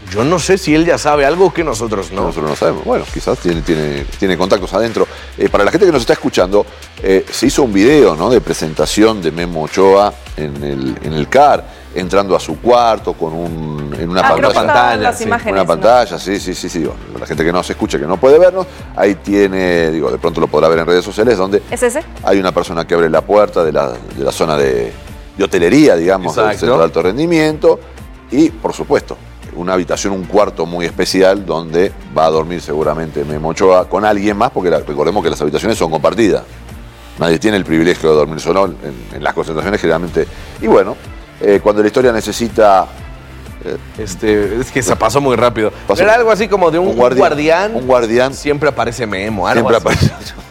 Yo no sé si él ya sabe algo que nosotros no. Nosotros no sabemos. Bueno, quizás tiene contactos adentro. Para la gente que nos está escuchando, se hizo un video, ¿no?, de presentación de Memo Ochoa en el CAR, entrando a su cuarto en una pantalla. Las imágenes, una pantalla, sí. Bueno, la gente que no se escucha, que no puede vernos, ahí tiene, de pronto lo podrá ver en redes sociales, donde ¿es ese? Hay una persona que abre la puerta de la zona de hotelería, digamos, del centro de alto rendimiento, y, por supuesto, una habitación, un cuarto muy especial donde va a dormir seguramente Memo Ochoa con alguien más, porque recordemos que las habitaciones son compartidas. Nadie tiene el privilegio de dormir solo en las concentraciones generalmente. Y bueno, cuando la historia necesita... es que se pasó muy rápido. Era algo así como de un guardián. Un guardián. Siempre aparece Memo. Siempre aparece.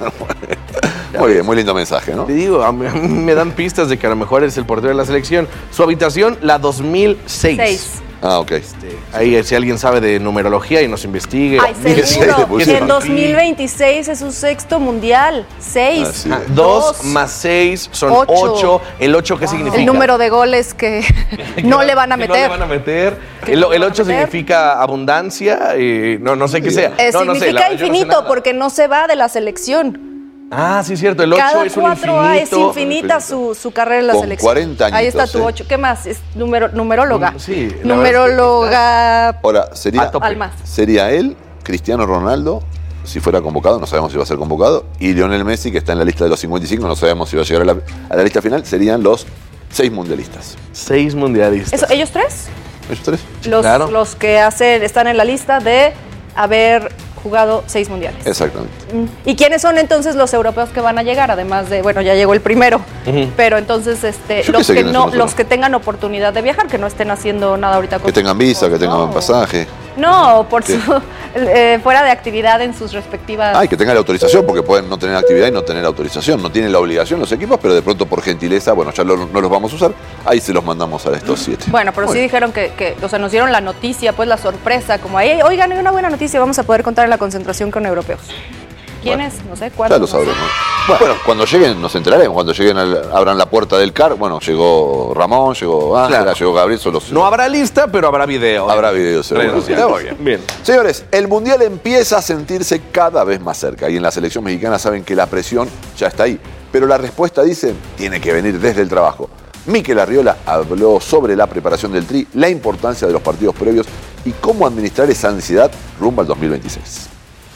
Muy bien, muy lindo mensaje, ¿no? Te digo, a mí me dan pistas de que a lo mejor es el portero de la selección. Su habitación, la 2006. Ah, ok. Ahí, si alguien sabe de numerología y nos investigue. Ay, seguro. Que en 2026 es su sexto mundial. 6. 2 más 6 son 8. ¿El 8 qué significa? El número de goles que no le van a meter. No le van a meter. El 8 significa abundancia. No sé qué sea. Significa infinito porque no se va de la selección. Ah, sí, es cierto. El 8 es un infinito. Cada 4A es infinita su carrera en la selección. 40 años. Ahí está tu 8. ¿Qué más? Es numeróloga. Sí. Numeróloga. Ahora, sería él, Cristiano Ronaldo, si fuera convocado, no sabemos si va a ser convocado, y Lionel Messi, que está en la lista de los 55, no sabemos si va a llegar a la lista final, serían los 6 mundialistas. 6 mundialistas. ¿Ellos tres? ¿Ellos tres? Los que están en la lista de haber jugado 6 mundiales. Exactamente. ¿Y quiénes son entonces los europeos que van a llegar? Además de, ya llegó el primero, pero entonces los que tengan oportunidad de viajar, que no estén haciendo nada ahorita. Que tengan visa, que tengan pasaje. No, fuera de actividad en sus respectivas... que tengan la autorización, porque pueden no tener actividad y no tener autorización. No tienen la obligación los equipos, pero de pronto por gentileza, ya no los vamos a usar, ahí se los mandamos a estos 7. Bueno, pero sí dijeron que nos dieron la noticia, pues la sorpresa, como ahí, oigan, hay una buena noticia, vamos a poder contar en la concentración con europeos. ¿Quiénes? No sé, ¿cuántos? Ya lo sabremos. Bueno, cuando lleguen nos enteraremos. Cuando lleguen abran la puerta del CAR. Bueno, llegó Ramón, llegó Ángela, llegó Gabriel. No habrá lista, pero habrá video. Habrá video, seguro. Bien. Señores, el Mundial empieza a sentirse cada vez más cerca. Y en la selección mexicana saben que la presión ya está ahí. Pero la respuesta, dicen, tiene que venir desde el trabajo. Mikel Arriola habló sobre la preparación del Tri, la importancia de los partidos previos y cómo administrar esa ansiedad rumbo al 2026.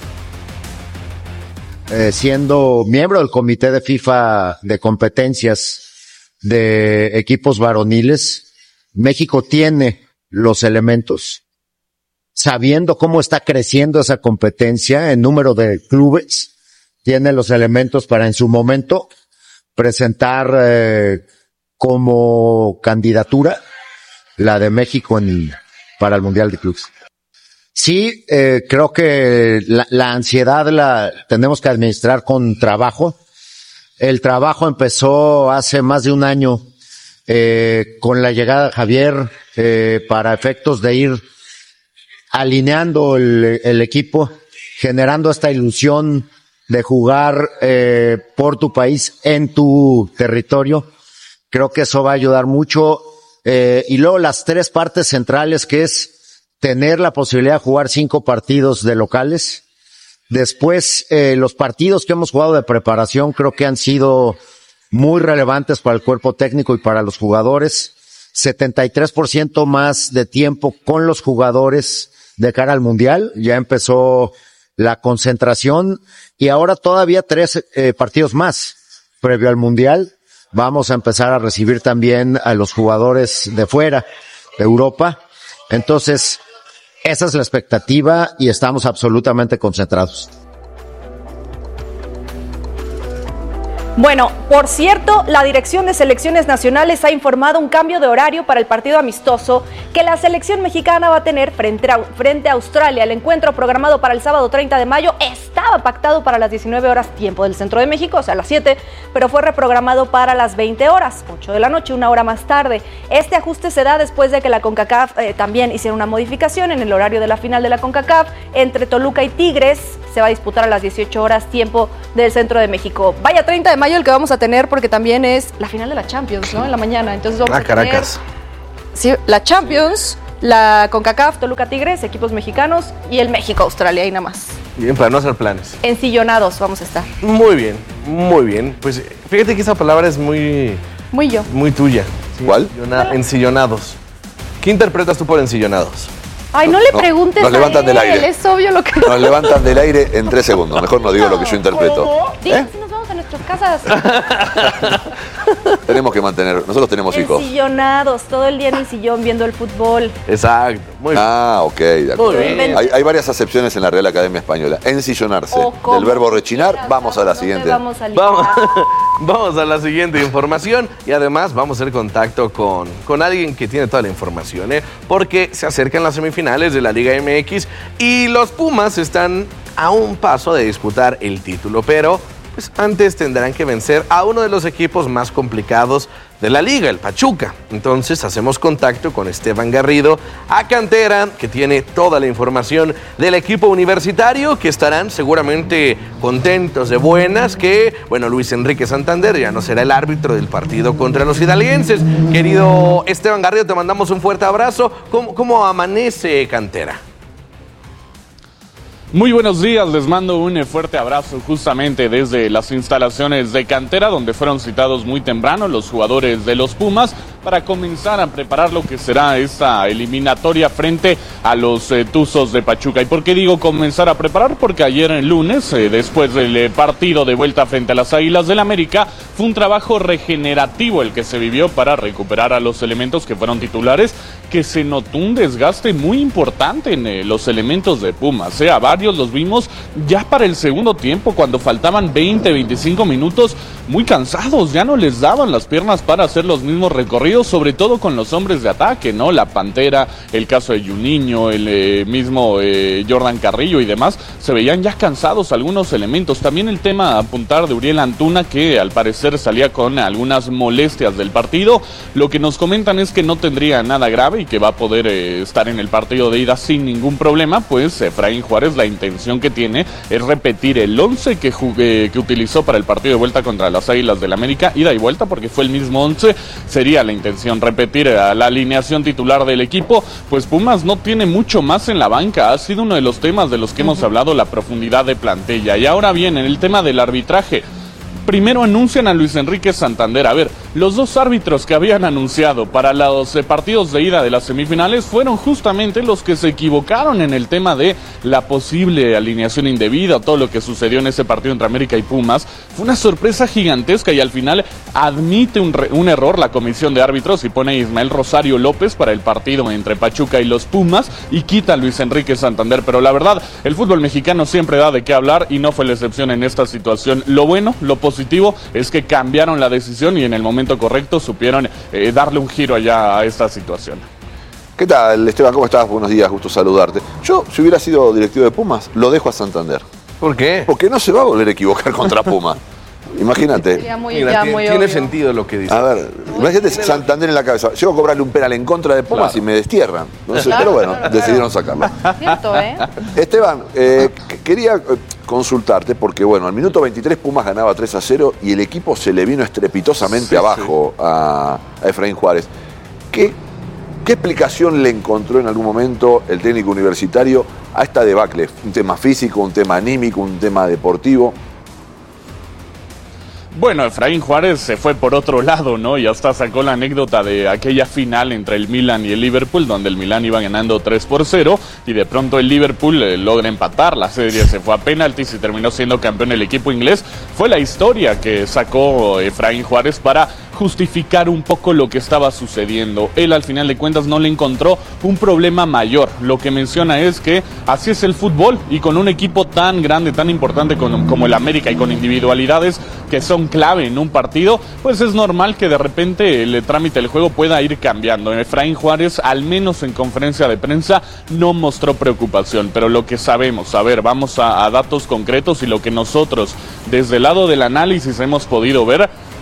Siendo miembro del comité de FIFA de competencias de equipos varoniles, México tiene los elementos, sabiendo cómo está creciendo esa competencia en número de clubes, tiene los elementos para en su momento presentar como candidatura la de México para el Mundial de Clubes. Sí, creo que la ansiedad la tenemos que administrar con trabajo. El trabajo empezó hace más de un año con la llegada de Javier para efectos de ir alineando el equipo, generando esta ilusión de jugar por tu país, en tu territorio. Creo que eso va a ayudar mucho. Y luego las 3 partes centrales, que es tener la posibilidad de jugar 5 partidos de locales. Después, los partidos que hemos jugado de preparación creo que han sido muy relevantes para el cuerpo técnico y para los jugadores. 73% más de tiempo con los jugadores de cara al Mundial. Ya empezó la concentración y ahora todavía 3 partidos más previo al Mundial. Vamos a empezar a recibir también a los jugadores de fuera, de Europa. Entonces, esa es la expectativa y estamos absolutamente concentrados. Bueno, por cierto, la Dirección de Selecciones Nacionales ha informado un cambio de horario para el partido amistoso que la selección mexicana va a tener frente a Australia. El encuentro programado para el sábado 30 de mayo estaba pactado para las 19 horas tiempo del centro de México, o sea, las 7, pero fue reprogramado para las 20 horas, 8 de la noche, una hora más tarde. Este ajuste se da después de que la CONCACAF también hiciera una modificación en el horario de la final de la CONCACAF entre Toluca y Tigres. Se va a disputar a las 18 horas tiempo del centro de México. Vaya 30 de mayo el que vamos a tener, porque también es la final de la Champions, ¿no? En la mañana. Entonces vamos a tener, Caracas. Sí, la Champions La CONCACAF, Toluca Tigres, equipos mexicanos y el México-Australia, y nada más. Bien, para no hacer planes. Ensillonados vamos a estar. Muy bien, muy bien. Pues fíjate que esa palabra es muy tuya. ¿Sí? ¿Cuál? Ensillonados. ¿Qué interpretas tú por ensillonados? Ay, no le preguntes nos levantan del aire. Es obvio lo que... Nos levantan del aire en 3 segundos. Mejor no digo lo que yo interpreto. Sí, si nos vamos a nuestras casas. Tenemos que mantener, nosotros tenemos hijos. Ensillonados, todo el día en el sillón viendo el fútbol. Exacto. Muy bien. Ok, de acuerdo. Muy bien. Hay varias acepciones en la Real Academia Española. Ensillonarse. Del verbo rechinar, vamos a la siguiente. Vamos a la siguiente información y además vamos a hacer contacto con alguien que tiene toda la información, porque se acercan las semifinales de la Liga MX y los Pumas están a un paso de disputar el título, pero pues antes tendrán que vencer a uno de los equipos más complicados de la liga, el Pachuca. Entonces hacemos contacto con Esteban Garrido a Cantera, que tiene toda la información del equipo universitario, que estarán seguramente contentos de buenas, que, bueno, Luis Enrique Santander ya no será el árbitro del partido contra los hidalguenses. Querido Esteban Garrido, te mandamos un fuerte abrazo. ¿Cómo amanece Cantera? Muy buenos días, les mando un fuerte abrazo justamente desde las instalaciones de Cantera, donde fueron citados muy temprano los jugadores de los Pumas para comenzar a preparar lo que será esta eliminatoria frente a los Tuzos de Pachuca. ¿Y por qué digo comenzar a preparar? Porque ayer el lunes, después del partido de vuelta frente a las Águilas del América, fue un trabajo regenerativo el que se vivió para recuperar a los elementos que fueron titulares, que se notó un desgaste muy importante en los elementos de Pumas. A varios los vimos ya para el segundo tiempo, cuando faltaban 20, 25 minutos, muy cansados, ya no les daban las piernas para hacer los mismos recorridos, sobre todo con los hombres de ataque, ¿no? La Pantera, el caso de Juninho, el mismo Jordan Carrillo y demás, se veían ya cansados algunos elementos. También el tema a apuntar de Uriel Antuna, que al parecer salía con algunas molestias del partido. Lo que nos comentan es que no tendría nada grave y que va a poder estar en el partido de ida sin ningún problema, pues Efraín Juárez, la intención que tiene es repetir el 11 que utilizó para el partido de vuelta contra las Águilas del América, ida y vuelta, porque fue el mismo 11, sería la intención repetir la alineación titular del equipo. Pues Pumas no tiene mucho más en la banca, ha sido uno de los temas de los que hemos hablado, la profundidad de plantilla. Y ahora bien, en el tema del arbitraje, primero anuncian a Luis Enrique Santander. A ver, los dos árbitros que habían anunciado para los partidos de ida de las semifinales fueron justamente los que se equivocaron en el tema de la posible alineación indebida, todo lo que sucedió en ese partido entre América y Pumas. Fue una sorpresa gigantesca y al final admite un error la comisión de árbitros y pone a Ismael Rosario López para el partido entre Pachuca y los Pumas y quita a Luis Enrique Santander. Pero la verdad, el fútbol mexicano siempre da de qué hablar y no fue la excepción en esta situación. Lo bueno, lo positivo es que cambiaron la decisión y en el momento correcto supieron darle un giro allá a esta situación. ¿Qué tal, Esteban? ¿Cómo estás? Buenos días, gusto saludarte. Yo, si hubiera sido directivo de Pumas, lo dejo a Santander. ¿Por qué? Porque no se va a volver a equivocar contra Pumas. Imagínate. Tiene sentido lo que dice. A ver, imagínate Santander en la cabeza. Llego a cobrarle un penal en contra de Pumas y me destierran. No sé, pero bueno, decidieron sacarlo. Cierto, Esteban, quería consultarte porque, bueno, al minuto 23 Pumas ganaba 3-0 y el equipo se le vino estrepitosamente abajo a Efraín Juárez. ¿Qué explicación le encontró en algún momento el técnico universitario a esta debacle? ¿Un tema físico, un tema anímico, un tema deportivo? Bueno, Efraín Juárez se fue por otro lado, ¿no? Y hasta sacó la anécdota de aquella final entre el Milan y el Liverpool, donde el Milan iba ganando 3-0 y de pronto el Liverpool logra empatar. La serie se fue a penaltis y terminó siendo campeón el equipo inglés. Fue la historia que sacó Efraín Juárez para justificar un poco lo que estaba sucediendo. Él al final de cuentas no le encontró un problema mayor. Lo que menciona es que así es el fútbol y con un equipo tan grande, tan importante como el América y con individualidades que son clave en un partido, pues es normal que de repente el trámite del juego pueda ir cambiando. Efraín Juárez, al menos en conferencia de prensa, no mostró preocupación, pero lo que sabemos, a ver, vamos a datos concretos y lo que nosotros desde el lado del análisis hemos podido ver,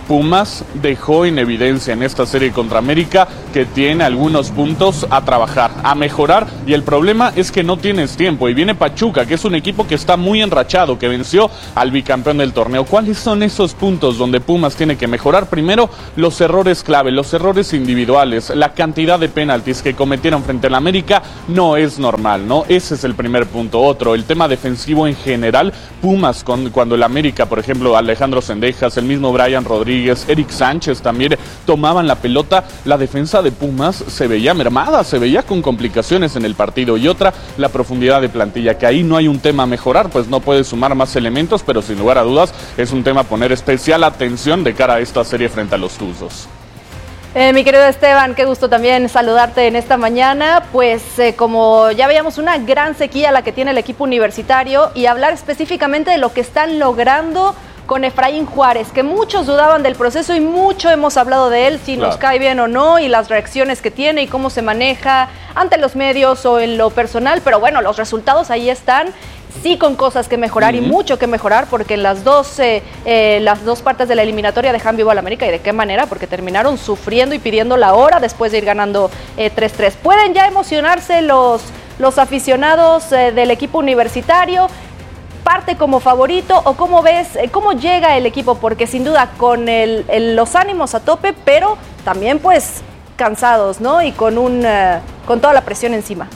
Pumas dejó en evidencia en esta serie contra América que tiene algunos puntos a trabajar, a mejorar, y el problema es que no tienes tiempo, y viene Pachuca, que es un equipo que está muy enrachado, que venció al bicampeón del torneo. ¿Cuáles son esos puntos donde Pumas tiene que mejorar? Primero, los errores clave, los errores individuales, la cantidad de penaltis que cometieron frente al América no es normal, ¿no? Ese es el primer punto. Otro, el tema defensivo en general. Pumas, cuando el América, por ejemplo, Alejandro Cendejas, el mismo Brian Rodríguez, Eric Sánchez también tomaban la pelota, la defensa de Pumas se veía mermada, se veía con complicaciones en el partido. Y otra, la profundidad de plantilla, que ahí no hay un tema a mejorar, pues no puede sumar más elementos, pero sin lugar a dudas es un tema a poner especial atención de cara a esta serie frente a los Tuzos. Mi querido Esteban, qué gusto también saludarte en esta mañana. Pues como ya veíamos, una gran sequía la que tiene el equipo universitario, y hablar específicamente de lo que están logrando con Efraín Juárez, que muchos dudaban del proceso y mucho hemos hablado de él, si nos cae bien o no, y las reacciones que tiene y cómo se maneja ante los medios o en lo personal, pero bueno, los resultados ahí están. Sí, con cosas que mejorar y mucho que mejorar, porque en las dos partes de la eliminatoria dejan vivo al América, y de qué manera, porque terminaron sufriendo y pidiendo la hora después de ir ganando 3-3. ¿Pueden ya emocionarse los aficionados del equipo universitario? ¿Parte como favorito o cómo ves, cómo llega el equipo? Porque sin duda con los ánimos a tope, pero también pues cansados, ¿no? Y con toda la presión encima.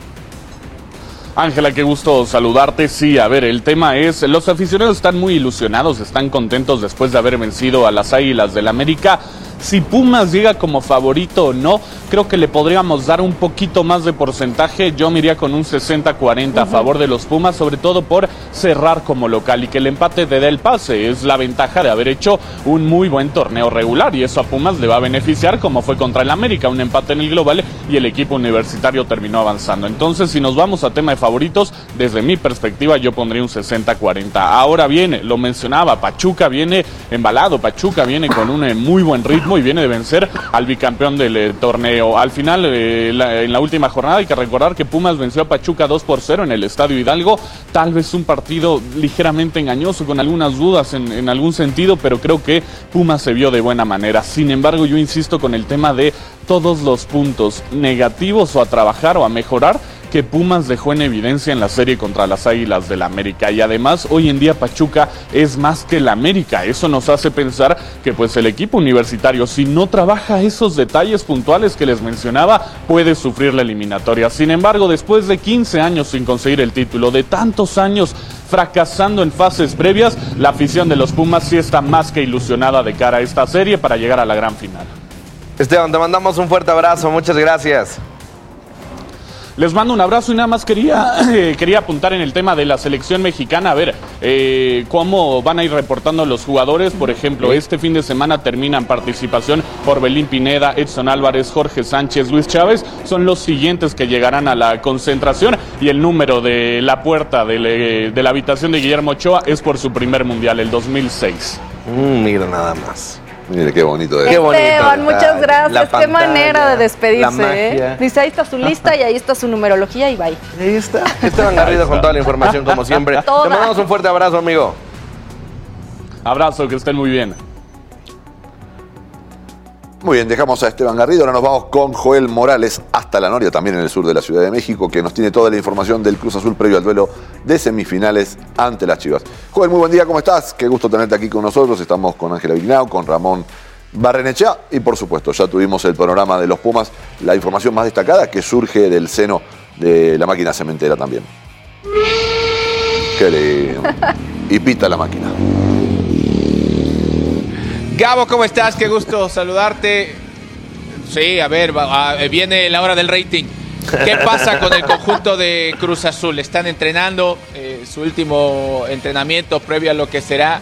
Ángela, qué gusto saludarte. Sí, a ver, el tema es, los aficionados están muy ilusionados, están contentos después de haber vencido a las Águilas del América. Si Pumas llega como favorito o no, creo que le podríamos dar un poquito más de porcentaje. Yo me iría con un 60-40 a favor de los Pumas, sobre todo por cerrar como local y que el empate te dé el pase. Es la ventaja de haber hecho un muy buen torneo regular, y eso a Pumas le va a beneficiar, como fue contra el América, un empate en el global y el equipo universitario terminó avanzando. Entonces, si nos vamos a tema de favoritos, desde mi perspectiva yo pondría un 60-40. Ahora viene, lo mencionaba, Pachuca viene embalado, Pachuca viene con un muy buen ritmo y viene de vencer al bicampeón del torneo. Al final, en la última jornada, hay que recordar que Pumas venció a Pachuca 2-0 en el Estadio Hidalgo. Tal vez un partido ligeramente engañoso, con algunas dudas en algún sentido, pero creo que Pumas se vio de buena manera. Sin embargo, yo insisto con el tema de todos los puntos negativos o a trabajar o a mejorar que Pumas dejó en evidencia en la serie contra las Águilas del América. Y además, hoy en día Pachuca es más que el América. Eso nos hace pensar que pues el equipo universitario, si no trabaja esos detalles puntuales que les mencionaba, puede sufrir la eliminatoria. Sin embargo, después de 15 años sin conseguir el título, de tantos años fracasando en fases previas, la afición de los Pumas sí está más que ilusionada de cara a esta serie para llegar a la gran final. Esteban, te mandamos un fuerte abrazo. Muchas gracias. Les mando un abrazo y nada más quería apuntar en el tema de la selección mexicana. A ver, cómo van a ir reportando los jugadores. Por ejemplo, este fin de semana terminan participación Orbelín Pineda, Edson Álvarez, Jorge Sánchez, Luis Chávez. Son los siguientes que llegarán a la concentración. Y el número de la puerta de la habitación de Guillermo Ochoa es por su primer mundial, el 2006. Mira nada más. Mire qué bonito es. Qué bonito. Esteban, muchas gracias. Qué manera de despedirse, Dice, ahí está su lista y ahí está su numerología y bye. Ahí está. Esteban Garrido con toda la información como siempre. Te mandamos un fuerte abrazo, amigo. Abrazo, que estén muy bien. Muy bien, dejamos a Esteban Garrido. Ahora nos vamos con Joel Morales hasta La Noria, también en el sur de la Ciudad de México, que nos tiene toda la información del Cruz Azul previo al duelo de semifinales ante las Chivas. Joel, muy buen día, ¿cómo estás? Qué gusto tenerte aquí con nosotros. Estamos con Ángela Vignao, con Ramón Barrenechea y por supuesto ya tuvimos el panorama de los Pumas, la información más destacada que surge del seno de la máquina cementera también. Qué lindo. Y pita la máquina. Gabo, ¿cómo estás? Qué gusto saludarte. Sí, a ver, viene la hora del rating. ¿Qué pasa con el conjunto de Cruz Azul? Están entrenando su último entrenamiento previo a lo que será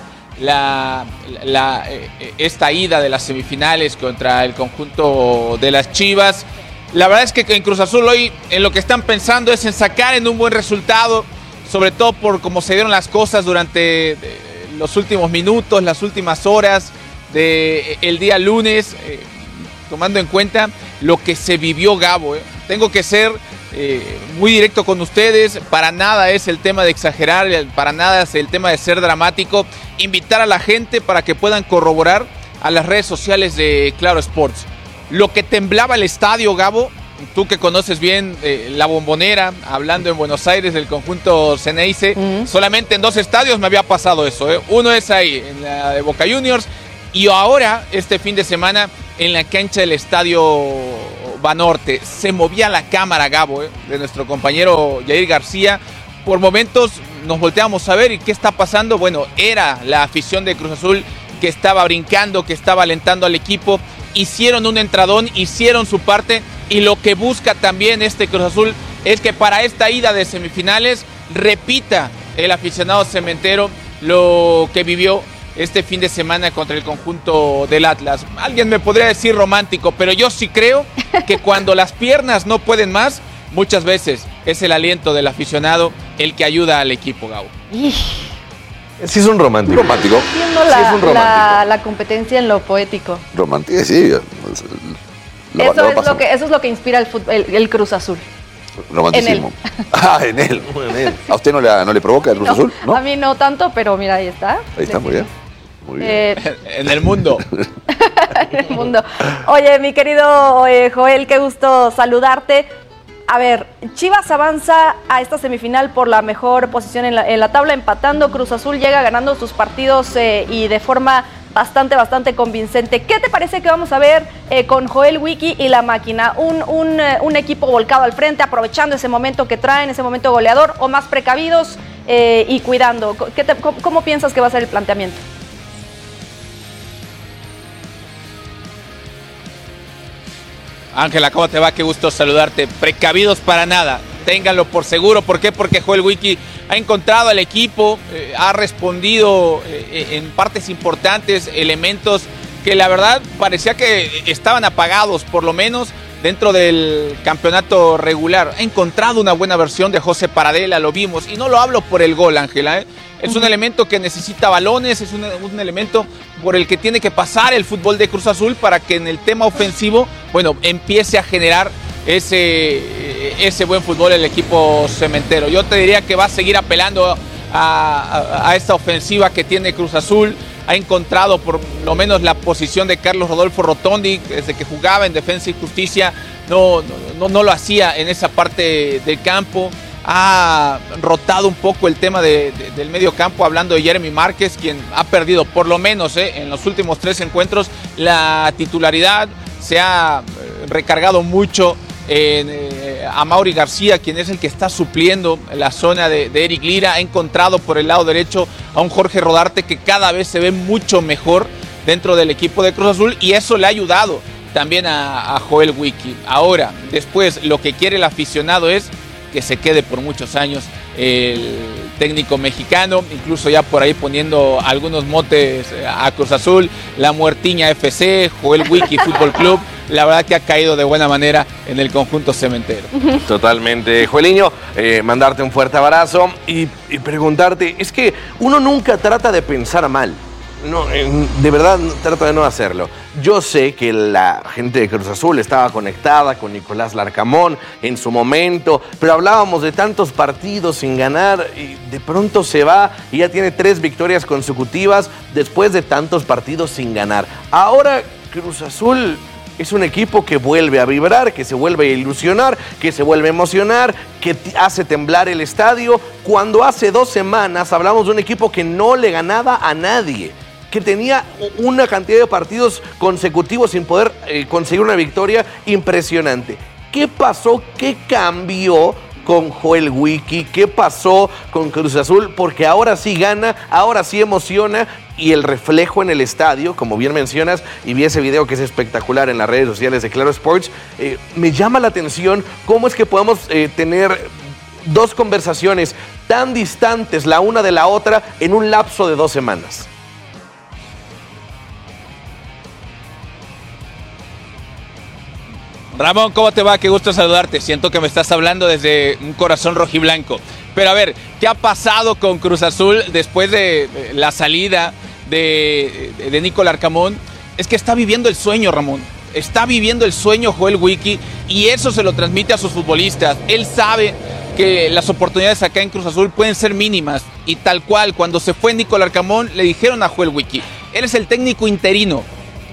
esta ida de las semifinales contra el conjunto de las Chivas. La verdad es que en Cruz Azul hoy en lo que están pensando es en sacar en un buen resultado, sobre todo por cómo se dieron las cosas durante los últimos minutos, las últimas horas del día lunes, tomando en cuenta lo que se vivió, Gabo. Tengo que ser muy directo con ustedes, para nada es el tema de exagerar, para nada es el tema de ser dramático, invitar a la gente para que puedan corroborar a las redes sociales de Claro Sports. Lo que temblaba el estadio, Gabo, tú que conoces bien la Bombonera, hablando en Buenos Aires del conjunto Ceneice, solamente en 2 estadios me había pasado eso. Uno es ahí, en la de Boca Juniors, y ahora, este fin de semana, en la cancha del estadio Banorte. Se movía la cámara, Gabo, de nuestro compañero Yair García. Por momentos nos volteamos a ver y qué está pasando. Bueno, era la afición de Cruz Azul que estaba brincando, que estaba alentando al equipo. Hicieron un entradón, hicieron su parte, y lo que busca también este Cruz Azul es que para esta ida de semifinales repita el aficionado cementero lo que vivió este fin de semana contra el conjunto del Atlas. Alguien me podría decir romántico, pero yo sí creo que cuando las piernas no pueden más, muchas veces es el aliento del aficionado el que ayuda al equipo, Gabo. Sí, es un romántico. Viendo la competencia en lo poético. Romántico, sí. Eso es lo que inspira el Cruz Azul. Romanticismo. En él. ¿A usted no le provoca el Cruz Azul? ¿No? A mí no tanto, pero mira, ahí está. Ahí está, muy bien. En el mundo. En el mundo. Oye, mi querido Joel, qué gusto saludarte. A ver, Chivas avanza a esta semifinal por la mejor posición en la tabla, empatando. Cruz Azul llega ganando sus partidos y de forma bastante convincente. ¿Qué te parece que vamos a ver con Joel Wiki y la máquina? ¿Un equipo volcado al frente, aprovechando ese momento que traen, ese momento goleador, o más precavidos y cuidando? ¿Cómo piensas que va a ser el planteamiento? Ángela, ¿cómo te va? Qué gusto saludarte. Precavidos para nada, ténganlo por seguro. ¿Por qué? Porque Joel Wiki ha encontrado al equipo, ha respondido en partes importantes, elementos que la verdad parecía que estaban apagados, por lo menos dentro del campeonato regular. Ha encontrado una buena versión de José Paradela, lo vimos, y no lo hablo por el gol, Ángela, Es un elemento que necesita balones, es un elemento por el que tiene que pasar el fútbol de Cruz Azul para que en el tema ofensivo, bueno, empiece a generar ese buen fútbol el equipo cementero. Yo te diría que va a seguir apelando a esta ofensiva que tiene Cruz Azul. Ha encontrado por lo menos la posición de Carlos Rodolfo Rotondi, desde que jugaba en Defensa y Justicia, no lo hacía en esa parte del campo. Ha rotado un poco el tema del medio campo, hablando de Jeremy Márquez, quien ha perdido por lo menos en los últimos 3 encuentros la titularidad. Se ha recargado mucho a Mauri García, quien es el que está supliendo la zona de Eric Lira. Ha encontrado por el lado derecho a un Jorge Rodarte que cada vez se ve mucho mejor dentro del equipo de Cruz Azul, y eso le ha ayudado también a Joel Wiki. Ahora, después, lo que quiere el aficionado es que se quede por muchos años el técnico mexicano, incluso ya por ahí poniendo algunos motes a Cruz Azul, la Muertiña FC, Joel Wiki Fútbol Club. La verdad que ha caído de buena manera en el conjunto cementero. Totalmente. Joeliño, mandarte un fuerte abrazo y preguntarte, es que uno nunca trata de pensar mal. No, de verdad trato de no hacerlo. Yo sé que la gente de Cruz Azul estaba conectada con Nicolás Larcamón en su momento, pero hablábamos de tantos partidos sin ganar y de pronto se va y ya tiene 3 victorias consecutivas después de tantos partidos sin ganar. Ahora Cruz Azul es un equipo que vuelve a vibrar, que se vuelve a ilusionar, que se vuelve a emocionar, que hace temblar el estadio. Cuando hace 2 semanas hablamos de un equipo que no le ganaba a nadie, que tenía una cantidad de partidos consecutivos sin poder conseguir una victoria impresionante. ¿Qué pasó? ¿Qué cambió con Joel Wiki? ¿Qué pasó con Cruz Azul? Porque ahora sí gana, ahora sí emociona, y el reflejo en el estadio, como bien mencionas, y vi ese video que es espectacular en las redes sociales de Claro Sports, me llama la atención cómo es que podemos tener 2 conversaciones tan distantes la una de la otra en un lapso de 2 semanas. Ramón, ¿cómo te va? Qué gusto saludarte. Siento que me estás hablando desde un corazón rojiblanco. Pero a ver, ¿qué ha pasado con Cruz Azul después de la salida de Nico Larcamón? Es que está viviendo el sueño, Ramón. Está viviendo el sueño Joel Wiki, y eso se lo transmite a sus futbolistas. Él sabe que las oportunidades acá en Cruz Azul pueden ser mínimas, y tal cual, cuando se fue Nico Larcamón, le dijeron a Joel Wiki, él es el técnico interino,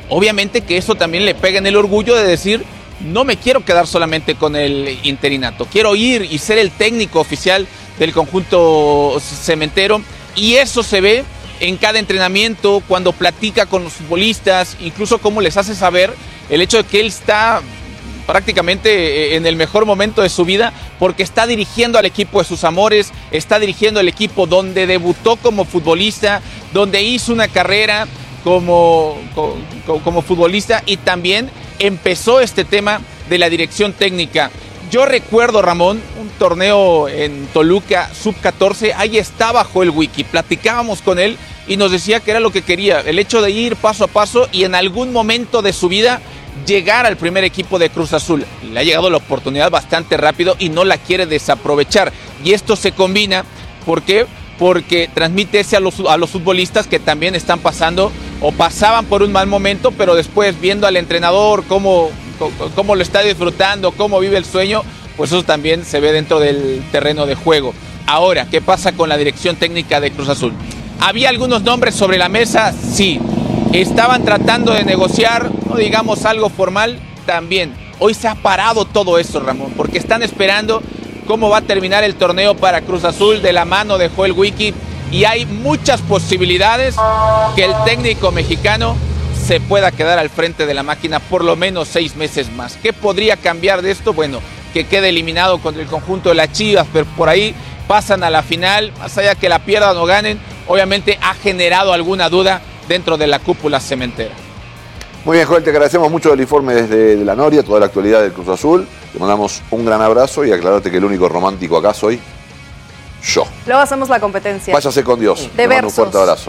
obviamente que eso también le pega en el orgullo de decir, no me quiero quedar solamente con el interinato, quiero ir y ser el técnico oficial del conjunto cementero, y eso se ve en cada entrenamiento, cuando platica con los futbolistas, incluso cómo les hace saber el hecho de que él está prácticamente en el mejor momento de su vida, porque está dirigiendo al equipo de sus amores, está dirigiendo al equipo donde debutó como futbolista, donde hizo una carrera como futbolista, y también empezó este tema de la dirección técnica. Yo recuerdo, Ramón, un torneo en Toluca, sub-14, ahí estaba Joel Wiki, platicábamos con él y nos decía que era lo que quería, el hecho de ir paso a paso y en algún momento de su vida llegar al primer equipo de Cruz Azul. Le ha llegado la oportunidad bastante rápido y no la quiere desaprovechar. Y esto se combina, ¿por qué? Porque transmite ese a los futbolistas que también están pasando o pasaban por un mal momento, pero después viendo al entrenador cómo lo está disfrutando, cómo vive el sueño, pues eso también se ve dentro del terreno de juego. Ahora, ¿qué pasa con la dirección técnica de Cruz Azul? ¿Había algunos nombres sobre la mesa? Sí. ¿Estaban tratando de negociar, no digamos algo formal? También. Hoy se ha parado todo eso, Ramón, porque están esperando cómo va a terminar el torneo para Cruz Azul de la mano de Joel Wiki, y hay muchas posibilidades que el técnico mexicano se pueda quedar al frente de la máquina por lo menos 6 meses más. ¿Qué podría cambiar de esto? Bueno, que quede eliminado contra el conjunto de las Chivas, pero por ahí pasan a la final, más allá que la pierdan o ganen, obviamente ha generado alguna duda dentro de la cúpula cementera. Muy bien, Joel, te agradecemos mucho el informe desde la Noria, toda la actualidad del Cruz Azul. Te mandamos un gran abrazo y aclarate que el único romántico acá soy yo. Luego hacemos la competencia. Váyase con Dios. Te mando un fuerte abrazo.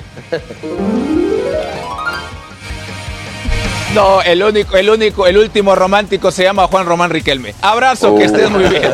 No, el último romántico se llama Juan Román Riquelme. Abrazo, que estés muy bien.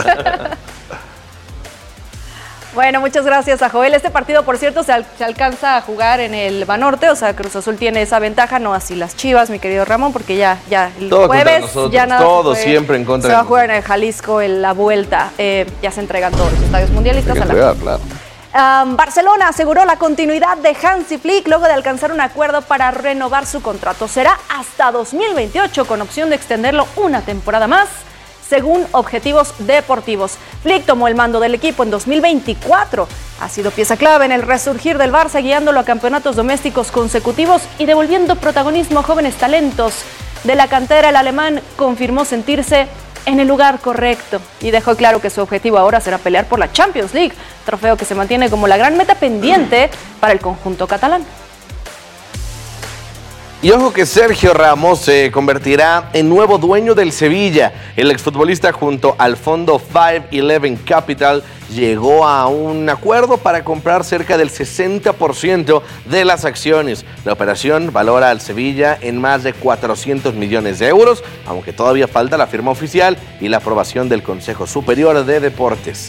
Bueno, muchas gracias a Joel. Este partido, por cierto, se alcanza a jugar en el Banorte, o sea, Cruz Azul tiene esa ventaja, no así las Chivas, mi querido Ramón, porque ya el todo jueves ya nada todo siempre en contra. Se va a jugar en el Jalisco en la vuelta. Ya se entregan todos los estadios mundialistas a la claro. Barcelona aseguró la continuidad de Hansi Flick luego de alcanzar un acuerdo para renovar su contrato. Será hasta 2028 con opción de extenderlo una temporada más, según objetivos deportivos. Flick tomó el mando del equipo en 2024. Ha sido pieza clave en el resurgir del Barça, guiándolo a campeonatos domésticos consecutivos y devolviendo protagonismo a jóvenes talentos. De la cantera, el alemán confirmó sentirse en el lugar correcto y dejó claro que su objetivo ahora será pelear por la Champions League, trofeo que se mantiene como la gran meta pendiente para el conjunto catalán. Y ojo que Sergio Ramos se convertirá en nuevo dueño del Sevilla. El exfutbolista junto al fondo 511 Capital llegó a un acuerdo para comprar cerca del 60% de las acciones. La operación valora al Sevilla en más de 400 millones de euros, aunque todavía falta la firma oficial y la aprobación del Consejo Superior de Deportes.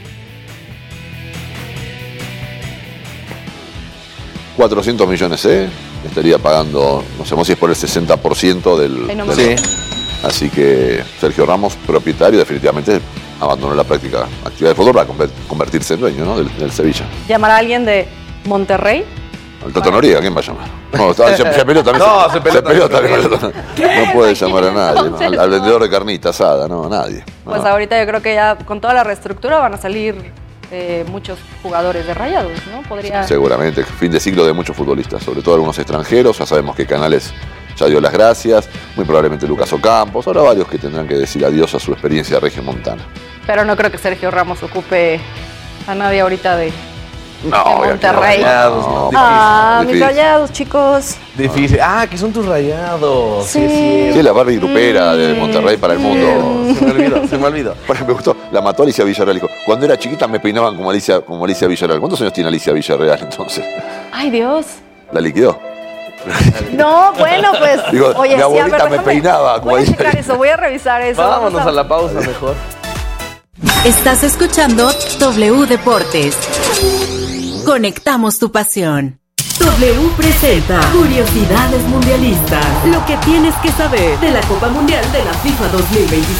$400 millones, estaría pagando, no sabemos si es por el 60% del sí. Así que Sergio Ramos, propietario, definitivamente abandonó la práctica actividad de fútbol para convertirse en dueño, ¿no? del Sevilla. ¿Llamará a alguien de Monterrey? El Toto Noriega, ¿quién va a llamar? No, se peleó también. No, se peleó también. No puede llamar a nadie, ¿no? Al vendedor de carnita asada, no, nadie. No. Pues ahorita yo creo que ya con toda la reestructura van a salir muchos jugadores de Rayados, ¿no? Podría... Seguramente, fin de ciclo de muchos futbolistas, sobre todo algunos extranjeros. Ya sabemos que Canales ya dio las gracias, muy probablemente Lucas Ocampos, ahora varios que tendrán que decir adiós a su experiencia regiomontana. Pero no creo que Sergio Ramos ocupe a nadie ahorita de Monterrey. Mis Rayados, chicos. Difícil. Que son tus Rayados. Sí, la Barbie grupera de Monterrey para el mundo. Se me olvidó. Por ejemplo, me gustó, la mató Alicia Villarreal. Dijo, cuando era chiquita me peinaban como Alicia Villarreal. ¿Cuántos años tiene Alicia Villarreal entonces? Ay, Dios. ¿La liquidó? No, bueno, pues. Digo, oye, mi abuelita me peinaba como voy a checar eso, voy a revisar eso. Vámonos a la pausa mejor. Estás escuchando W Deportes. Conectamos tu pasión. W presenta Curiosidades Mundialistas. Lo que tienes que saber de la Copa Mundial de la FIFA 2026.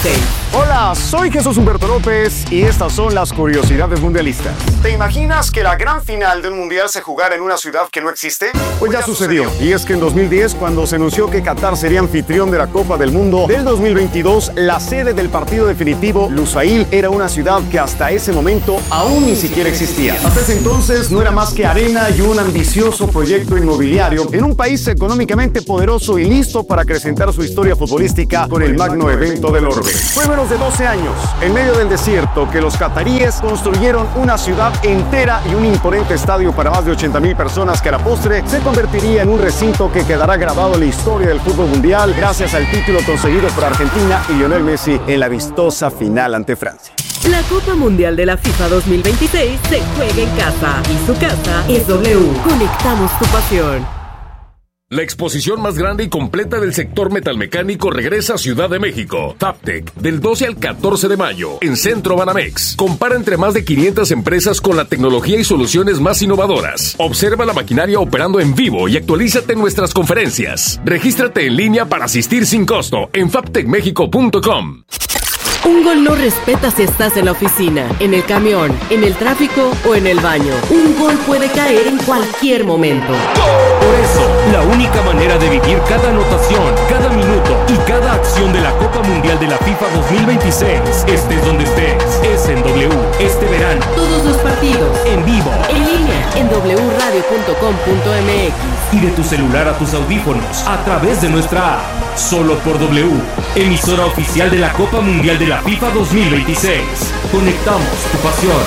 Hola, soy Jesús Humberto López y estas son las curiosidades mundialistas. ¿Te imaginas que la gran final de un mundial se jugara en una ciudad que no existe? Pues ya sucedió. Y es que en 2010, cuando se anunció que Qatar sería anfitrión de la Copa del Mundo del 2022, la sede del partido definitivo, Lusail, era una ciudad que hasta ese momento aún ni siquiera existía. Hasta ese entonces no era más que arena y un ambicioso proyecto inmobiliario en un país económicamente poderoso y listo para acrecentar su historia futbolística con el magno evento del orbe. Fue menos de 12 años, en medio del desierto, que los cataríes construyeron una ciudad entera y un imponente estadio para más de 80,000 personas que a la postre se convertiría en un recinto que quedará grabado en la historia del fútbol mundial gracias al título conseguido por Argentina y Lionel Messi en la vistosa final ante Francia. La Copa Mundial de la FIFA 2026 se juega en casa y su casa es W. Conectamos tu pasión. La exposición más grande y completa del sector metalmecánico regresa a Ciudad de México. Fabtech, del 12 al 14 de mayo, en Centro Banamex. Compara entre más de 500 empresas con la tecnología y soluciones más innovadoras. Observa la maquinaria operando en vivo y actualízate en nuestras conferencias. Regístrate en línea para asistir sin costo en fabtechmexico.com. Un gol no respeta si estás en la oficina, en el camión, en el tráfico o en el baño. Un gol puede caer en cualquier momento. Por eso, la única manera de vivir cada anotación, cada minuto y cada acción de la Copa Mundial de la FIFA 2026, estés donde estés, es en W. Este verano, todos los partidos, en vivo, en línea, en wradio.com.mx y de tu celular a tus audífonos, a través de nuestra app. Solo por W, emisora oficial de la Copa Mundial de la FIFA 2026. Conectamos tu pasión.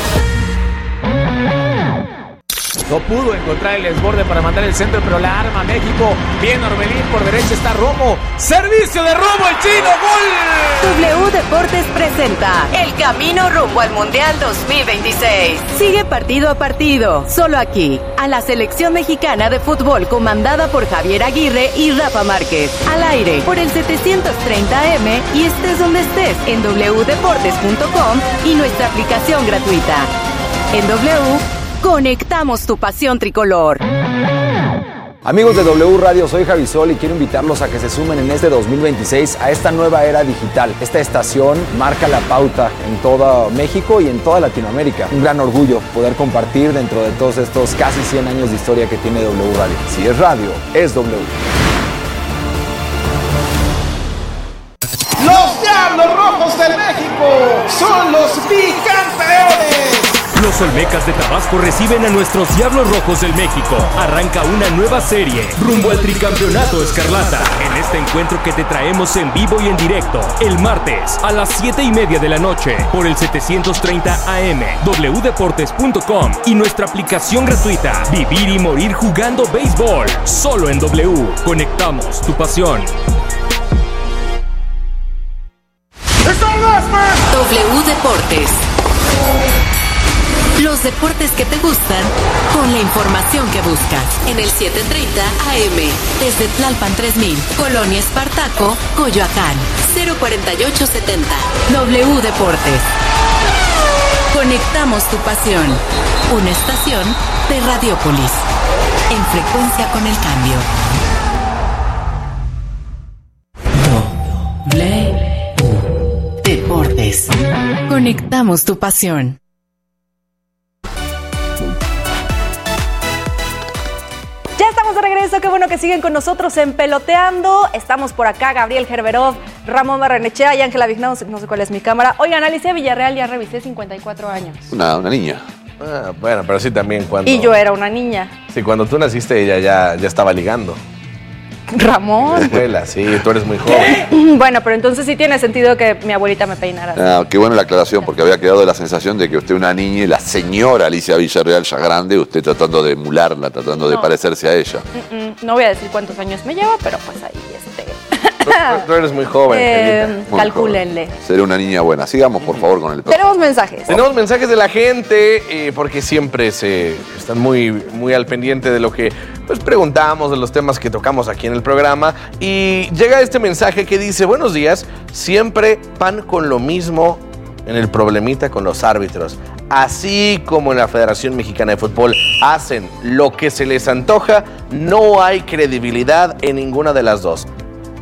No pudo encontrar el desborde para mandar el centro, pero la arma México. Bien Orbelín, por derecha está Romo. Servicio de Romo, el chino, gol. W Deportes presenta el camino rumbo al Mundial 2026. Sigue partido a partido, solo aquí, a la selección mexicana de fútbol comandada por Javier Aguirre y Rafa Márquez. Al aire, por el 730M y estés donde estés en wdeportes.com y nuestra aplicación gratuita. En W, conectamos tu pasión tricolor. Amigos de W Radio, soy Javi Sol y quiero invitarlos a que se sumen en este 2026 a esta nueva era digital. Esta estación marca la pauta en todo México y en toda Latinoamérica. Un gran orgullo poder compartir dentro de todos estos casi 100 años de historia que tiene W Radio. Si es radio, es W. Los Diablos Rojos de México son los bicampeones. Los Olmecas de Tabasco reciben a nuestros Diablos Rojos del México. Arranca una nueva serie rumbo al tricampeonato Escarlata. En este encuentro que te traemos en vivo y en directo el martes a las 7:30 de la noche por el 730 AM, wdeportes.com y nuestra aplicación gratuita. Vivir y morir jugando béisbol. Solo en W. Conectamos tu pasión. W Deportes. Los deportes que te gustan con la información que buscas. En el 730 AM, desde Tlalpan 3000, Colonia Espartaco, Coyoacán, 04870. W Deportes. Conectamos tu pasión. Una estación de Radiópolis. En frecuencia con el cambio. W Deportes. Conectamos tu pasión. Ya estamos de regreso, qué bueno que siguen con nosotros en Peloteando. Estamos por acá, Gabriel Gerberov, Ramón Barrenechea y Ángela Vignao, no sé cuál es mi cámara. Oigan, Alicia Villarreal, ya revisé, 54 años. Una niña. Ah, bueno, pero sí también cuando... Y yo era una niña. Sí, cuando tú naciste ella ya estaba ligando. Ramón. En la escuela, sí, tú eres muy joven. Bueno, pero entonces sí tiene sentido que mi abuelita me peinara. Ah, qué buena la aclaración, porque había quedado la sensación de que usted una niña y la señora Alicia Villarreal ya grande, usted tratando de emularla, tratando de parecerse a ella. No voy a decir cuántos años me lleva, pero pues ahí Tú eres muy joven, Angelita. Calcúlenle. Será una niña buena. Sigamos, por favor, con el programa. Tenemos mensajes. Tenemos mensajes de la gente, porque siempre están muy al pendiente de lo que pues preguntamos, de los temas que tocamos aquí en el programa. Y llega este mensaje que dice: buenos días, siempre pan con lo mismo en el problemita con los árbitros. Así como en la Federación Mexicana de Fútbol hacen lo que se les antoja, no hay credibilidad en ninguna de las dos.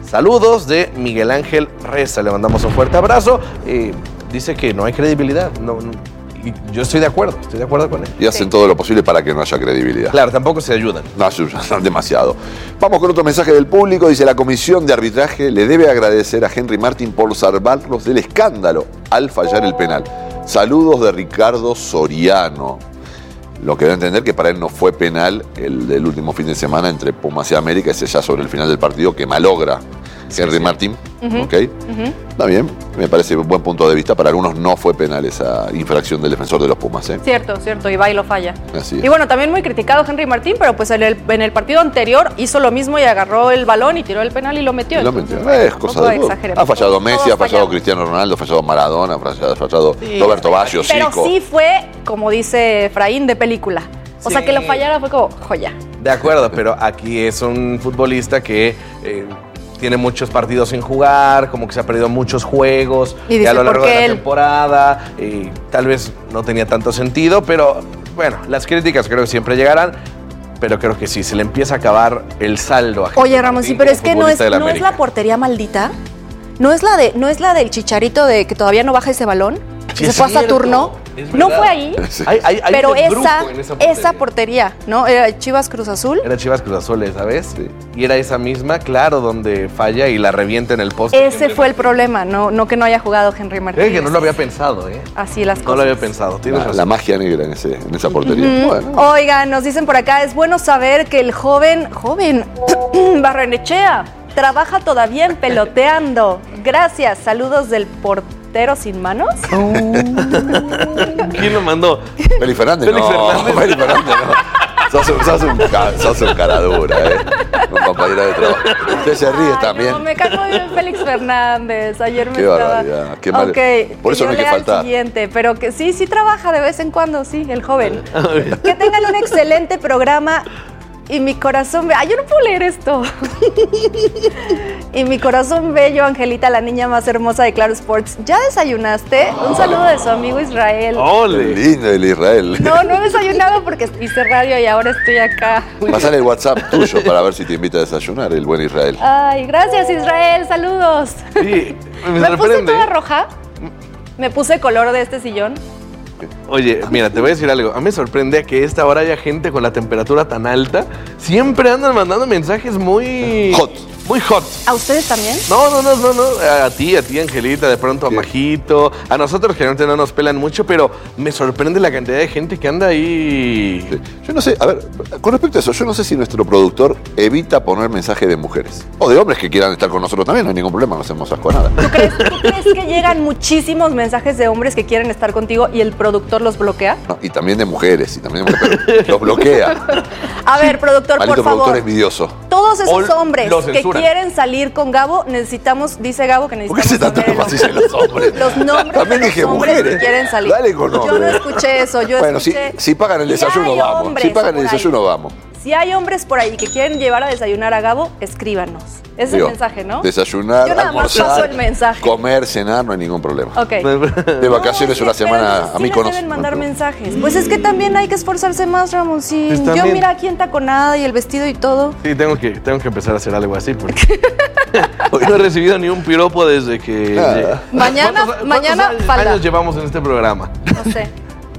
Saludos de Miguel Ángel Reza. Le mandamos un fuerte abrazo. Dice que no hay credibilidad. Y yo estoy de acuerdo con él. Y hacen todo lo posible para que no haya credibilidad. Claro, tampoco se ayudan. No, se ayudan demasiado. Vamos con otro mensaje del público. Dice: la comisión de arbitraje le debe agradecer a Henry Martin por salvarlos del escándalo al fallar el penal. Saludos de Ricardo Soriano. Lo que debe entender que para él no fue penal el del último fin de semana entre Pumas y América, ese ya sobre el final del partido que malogra Henry Martin. ¿Ok? Está bien, me parece un buen punto de vista. Para algunos no fue penal esa infracción del defensor de los Pumas. Cierto, y va y lo falla. Así es. Y bueno, también muy criticado Henry Martín, pero pues en el partido anterior hizo lo mismo y agarró el balón y tiró el penal y lo metió. Es cosa de fútbol. Ha fallado Messi, ha fallado Cristiano Ronaldo, ha fallado Maradona, ha fallado Roberto Baggio, pero Zico. sí fue, como dice Efraín, de película. O sea, que lo fallara fue como joya. De acuerdo, pero aquí es un futbolista que tiene muchos partidos sin jugar, como que se ha perdido muchos juegos y a lo largo de la temporada. Tal vez no tenía tanto sentido, pero bueno, las críticas creo que siempre llegarán. Pero creo que sí, se le empieza a acabar el saldo a Oye, Ramón, sí, pero es que no es la portería maldita. ¿No es la del Chicharito de que todavía no baja ese balón? Sí, se fue a Saturno. No fue ahí, Sí. pero esa portería, ¿no? Era Chivas Cruz Azul. Era Chivas Cruz Azul, ¿sabes? Sí. Y era esa misma, claro, donde falla y la revienta en el poste. Ese fue el problema, no que no haya jugado Henry Martínez. Que no lo había pensado, Así las cosas. No lo había pensado, tienes razón. La magia negra en esa portería. Bueno. Oigan, nos dicen por acá, es bueno saber que el joven Barrenechea trabaja todavía en Peloteando. Gracias, saludos del portero sin manos. ¿Quién lo mandó? Félix Fernández. Félix Fernández, no. Sos un cara dura, un compañero de trabajo. Usted se ríe también. No, me cagó bien Félix Fernández. Ayer me Qué barbaridad, qué mal. Okay, por eso no hay que faltar. Siguiente, pero que sí trabaja de vez en cuando, sí, el joven. Que tengan un excelente programa. Y mi corazón yo no puedo leer esto. Y mi corazón bello, Angelita, la niña más hermosa de Claro Sports. ¿Ya desayunaste? Un saludo de su amigo Israel. ¡Ole! Lindo el Israel. No he desayunado porque hice radio y ahora estoy acá. Pasale el WhatsApp tuyo para ver si te invita a desayunar el buen Israel. Ay, gracias Israel, saludos. Sí, me puse toda roja. Me puse color de este sillón. Oye, mira, te voy a decir algo. A mí me sorprende que a esta hora haya gente con la temperatura tan alta. Siempre andan mandando mensajes muy hot. ¿A ustedes también? No. A ti, Angelita, de pronto a Majito. A nosotros generalmente no nos pelan mucho, pero me sorprende la cantidad de gente que anda ahí. Sí. Yo no sé, a ver, con respecto a eso, yo no sé si nuestro productor evita poner mensajes de mujeres. O de hombres que quieran estar con nosotros también, no hay ningún problema, no hacemos asco a nada. ¿Tú crees que llegan muchísimos mensajes de hombres que quieren estar contigo y el productor los bloquea? No, y también de mujeres, pero los bloquea. A ver, productor, Maldito por favor. productor envidioso. Todos esos hombres que quieren salir con Gabo, dice Gabo que necesitamos. ¿Por qué se trata de énfasis en los hombres? Los nombres también de dije los hombres mujeres. que quieren salir. Dale con Yo no escuché eso, bueno, escuché. si pagan el desayuno, vamos. Si pagan el desayuno, vamos. Si hay hombres por ahí que quieren llevar a desayunar a Gabo, escríbanos. Ese es el mensaje, ¿no? Desayunar, yo nada más paso el mensaje. Comer, cenar, no hay ningún problema. Ok. De vacaciones una semana a mí conozco. Deben mandar mensajes. Pues es que también hay que esforzarse más, Ramoncín. Pues yo mira aquí en taconada y el vestido y todo. Sí, tengo que empezar a hacer algo así porque hoy no he recibido ni un piropo desde que... Mañana falda. años llevamos en este programa? No sé.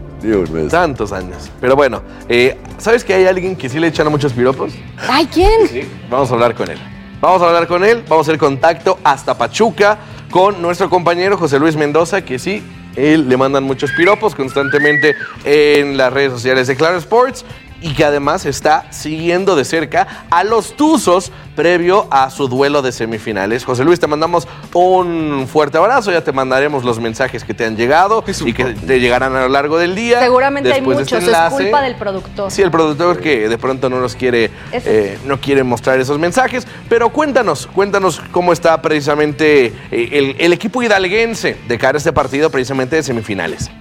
Tantos años. Pero bueno, ¿sabes que hay alguien que sí le echan muchos piropos? ¿Ay, quién? Sí, vamos a hablar con él. Vamos a hacer contacto hasta Pachuca con nuestro compañero José Luis Mendoza, que sí, él le mandan muchos piropos constantemente en las redes sociales de Claro Sports y que además está siguiendo de cerca a los Tuzos previo a su duelo de semifinales. José Luis, te mandamos un fuerte abrazo, ya te mandaremos los mensajes que te han llegado y que te llegarán a lo largo del día. Seguramente hay muchos, es culpa del productor. Sí, el productor que de pronto no nos quiere, no quiere mostrar esos mensajes, pero cuéntanos cómo está precisamente el equipo hidalguense de cara a este partido precisamente de semifinales.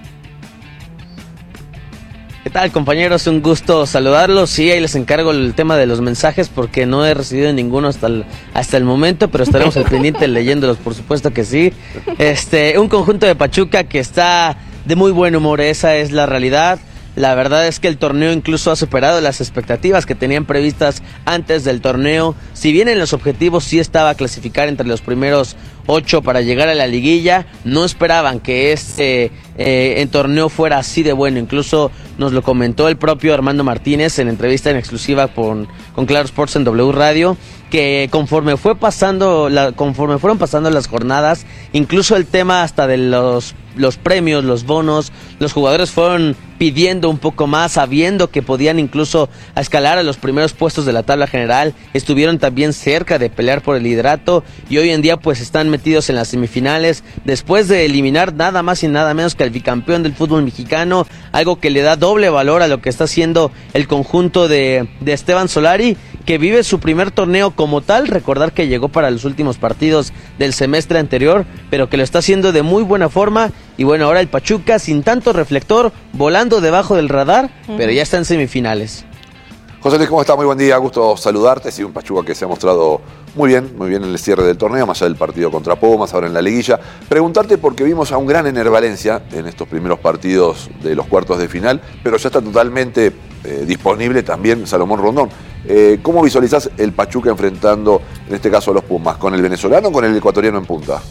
¿Qué tal, compañeros? Un gusto saludarlos. Sí, ahí les encargo el tema de los mensajes porque no he recibido ninguno hasta el momento, pero estaremos al pendiente leyéndolos, por supuesto que sí. Un conjunto de Pachuca que está de muy buen humor, esa es la realidad. La verdad es que el torneo incluso ha superado las expectativas que tenían previstas antes del torneo. si bien en los objetivos sí estaba clasificar entre los primeros 8 para llegar a la liguilla, no esperaban que en torneo fuera así de bueno. Incluso nos lo comentó el propio Armando Martínez en entrevista en exclusiva con Claro Sports en W Radio, que conforme fueron pasando las jornadas, incluso el tema hasta de los premios, los bonos, los jugadores fueron pidiendo un poco más, sabiendo que podían incluso escalar a los primeros puestos de la tabla general, estuvieron también cerca de pelear por el liderato y hoy en día pues están metidos en las semifinales después de eliminar nada más y nada menos que al bicampeón del fútbol mexicano, algo que le da doble valor a lo que está haciendo el conjunto de Esteban Solari, que vive su primer torneo como tal. Recordar que llegó para los últimos partidos del semestre anterior, pero que lo está haciendo de muy buena forma. Y bueno, ahora el Pachuca sin tanto reflector, volando debajo del radar, pero ya está en semifinales. José Luis, ¿cómo estás? Muy buen día, gusto saludarte. Sí, un Pachuca que se ha mostrado muy bien en el cierre del torneo, más allá del partido contra Pumas, ahora en la liguilla. Preguntarte porque vimos a un gran Ener Valencia en estos primeros partidos de los cuartos de final, pero ya está totalmente disponible también Salomón Rondón. ¿Cómo visualizás el Pachuca enfrentando, en este caso, a los Pumas? ¿Con el venezolano o con el ecuatoriano en punta?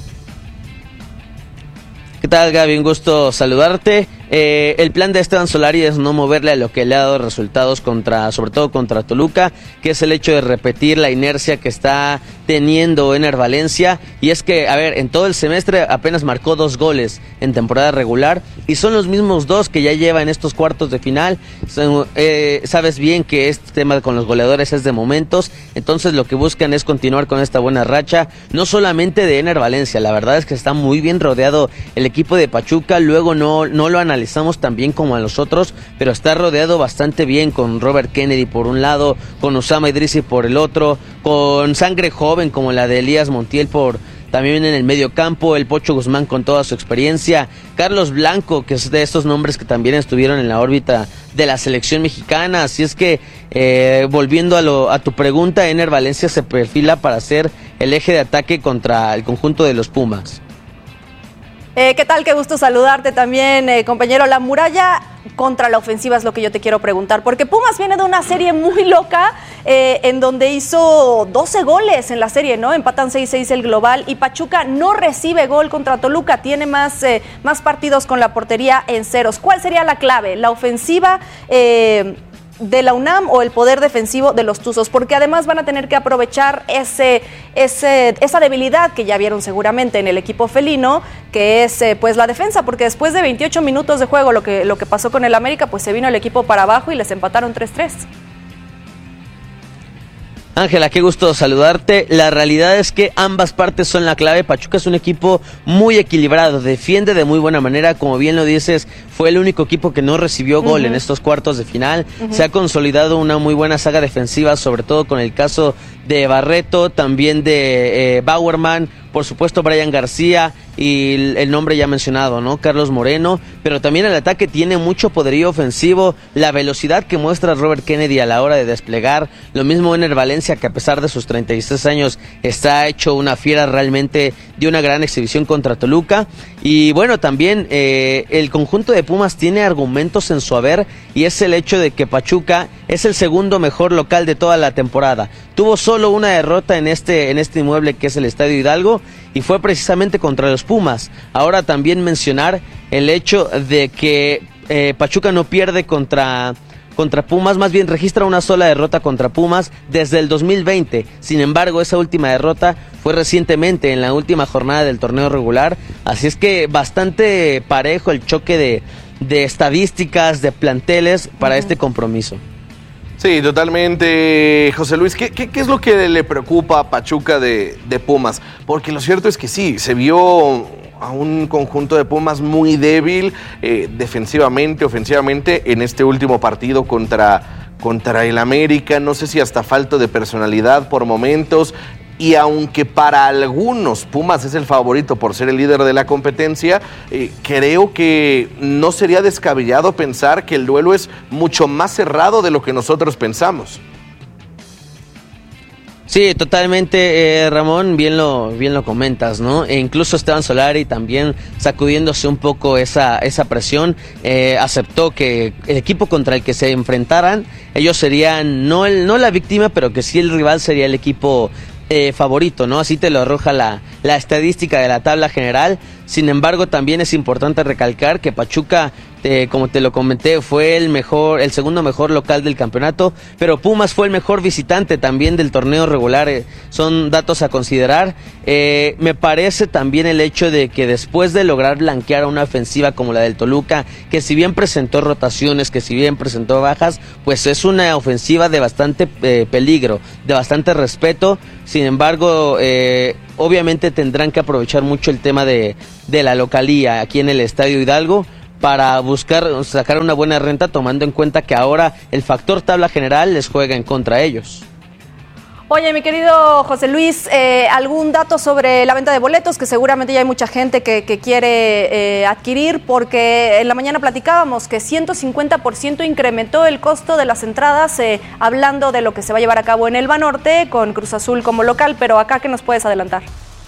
¿Qué tal, Gaby? Un gusto saludarte. El plan de Esteban Solari es no moverle a lo que le ha dado resultados sobre todo contra Toluca, que es el hecho de repetir la inercia que está teniendo Ener Valencia. Y es que, en todo el semestre apenas marcó 2 goles en temporada regular y son los mismos 2 que ya lleva en estos cuartos de final. Sabes bien que este tema con los goleadores es de momentos, entonces lo que buscan es continuar con esta buena racha, no solamente de Ener Valencia. La verdad es que está muy bien rodeado el equipo de Pachuca, luego no lo analizamos tan bien como a los otros, pero está rodeado bastante bien con Robert Kennedy por un lado, con Osama Idrissi por el otro, con sangre joven como la de Elías Montiel también en el medio campo, el Pocho Guzmán con toda su experiencia, Carlos Blanco, que es de estos nombres que también estuvieron en la órbita de la selección mexicana. Así es que, volviendo a tu pregunta, Ener Valencia se perfila para ser el eje de ataque contra el conjunto de los Pumas. ¿Qué tal? Qué gusto saludarte también, compañero. La muralla contra la ofensiva es lo que yo te quiero preguntar, porque Pumas viene de una serie muy loca en donde hizo 12 goles en la serie, ¿no? Empatan 6-6 el global y Pachuca no recibe gol contra Toluca, tiene más partidos con la portería en ceros. ¿Cuál sería la clave? ¿La ofensiva de la UNAM o el poder defensivo de los Tuzos? Porque además van a tener que aprovechar esa debilidad que ya vieron seguramente en el equipo felino, que es pues la defensa, porque después de 28 minutos de juego, lo que pasó con el América, pues se vino el equipo para abajo y les empataron 3-3. Ángela, qué gusto saludarte. La realidad es que ambas partes son la clave. Pachuca es un equipo muy equilibrado, defiende de muy buena manera, como bien lo dices, fue el único equipo que no recibió gol en estos cuartos de final. Se ha consolidado una muy buena saga defensiva, sobre todo con el caso de Barreto, también de Bauerman, por supuesto Brian García y el nombre ya mencionado, ¿no? Carlos Moreno, pero también el ataque tiene mucho poderío ofensivo, la velocidad que muestra Robert Kennedy a la hora de desplegar, lo mismo Ener Valencia, que a pesar de sus 36 años está hecho una fiera, realmente dio una gran exhibición contra Toluca. Y bueno, también el conjunto de Pumas tiene argumentos en su haber, y es el hecho de que Pachuca es el segundo mejor local de toda la temporada. Tuvo solo una derrota en este inmueble que es el Estadio Hidalgo, y fue precisamente contra los Pumas. Ahora también mencionar el hecho de que Pachuca no pierde contra Pumas, más bien registra una sola derrota contra Pumas desde el 2020. Sin embargo, esa última derrota fue recientemente en la última jornada del torneo regular, así es que bastante parejo el choque de estadísticas, de planteles para este compromiso. Sí, totalmente, José Luis. ¿Qué es lo que le preocupa a Pachuca de Pumas? Porque lo cierto es que sí, se vio a un conjunto de Pumas muy débil defensivamente, ofensivamente, en este último partido contra el América. No sé si hasta falta de personalidad por momentos. Y aunque para algunos Pumas es el favorito por ser el líder de la competencia, creo que no sería descabellado pensar que el duelo es mucho más cerrado de lo que nosotros pensamos. Sí, totalmente, Ramón, bien lo comentas, ¿no? E incluso Esteban Solari también sacudiéndose un poco esa presión, aceptó que el equipo contra el que se enfrentaran, ellos serían no la víctima, pero que sí el rival sería el equipo favorito, ¿no? Así te lo arroja la estadística de la tabla general. Sin embargo, también es importante recalcar que Pachuca, como te lo comenté, fue el segundo mejor local del campeonato, pero Pumas fue el mejor visitante también del torneo regular. Son datos a considerar. Me parece también el hecho de que después de lograr blanquear a una ofensiva como la del Toluca, que si bien presentó rotaciones, que si bien presentó bajas, pues es una ofensiva de bastante peligro, de bastante respeto. Sin embargo, obviamente tendrán que aprovechar mucho el tema de la localía aquí en el Estadio Hidalgo para buscar sacar una buena renta, tomando en cuenta que ahora el factor tabla general les juega en contra a ellos. Oye, mi querido José Luis, ¿algún dato sobre la venta de boletos? Que seguramente ya hay mucha gente que quiere adquirir, porque en la mañana platicábamos que 150% incrementó el costo de las entradas, hablando de lo que se va a llevar a cabo en el Banorte, con Cruz Azul como local, pero acá, ¿qué nos puedes adelantar?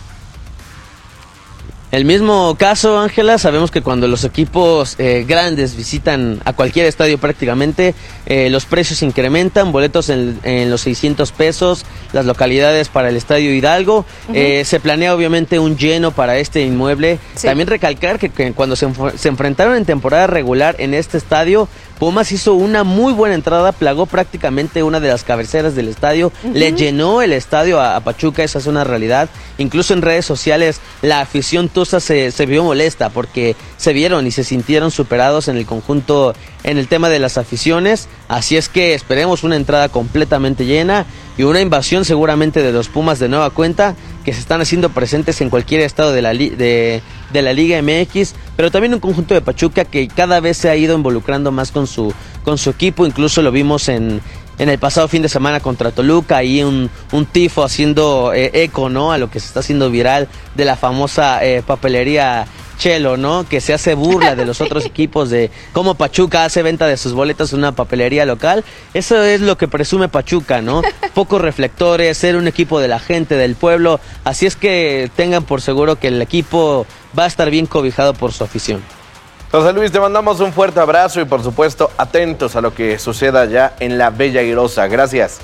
El mismo caso, Ángela, sabemos que cuando los equipos grandes visitan a cualquier estadio prácticamente, los precios incrementan, boletos en los 600 pesos, las localidades para el Estadio Hidalgo. Se planea obviamente un lleno para este inmueble. Sí. También recalcar que cuando se enfrentaron en temporada regular en este estadio, Pumas hizo una muy buena entrada, plagó prácticamente una de las cabeceras del estadio, le llenó el estadio a Pachuca, esa es una realidad. Incluso en redes sociales la afición tusa se vio molesta porque se vieron y se sintieron superados en el conjunto, en el tema de las aficiones. Así es que esperemos una entrada completamente llena y una invasión seguramente de los Pumas de nueva cuenta, que se están haciendo presentes en cualquier estado de la Liga MX, pero también un conjunto de Pachuca que cada vez se ha ido involucrando más con su equipo. Incluso lo vimos en el pasado fin de semana contra Toluca, ahí un tifo haciendo eco, ¿no?, a lo que se está haciendo viral de la famosa papelería Chelo, ¿no?, que se hace burla de los otros equipos, de cómo Pachuca hace venta de sus boletos en una papelería local. Eso es lo que presume Pachuca, ¿no? Pocos reflectores, ser un equipo de la gente, del pueblo. Así es que tengan por seguro que el equipo va a estar bien cobijado por su afición. José Luis, te mandamos un fuerte abrazo y por supuesto atentos a lo que suceda ya en la Bella Airosa. Gracias.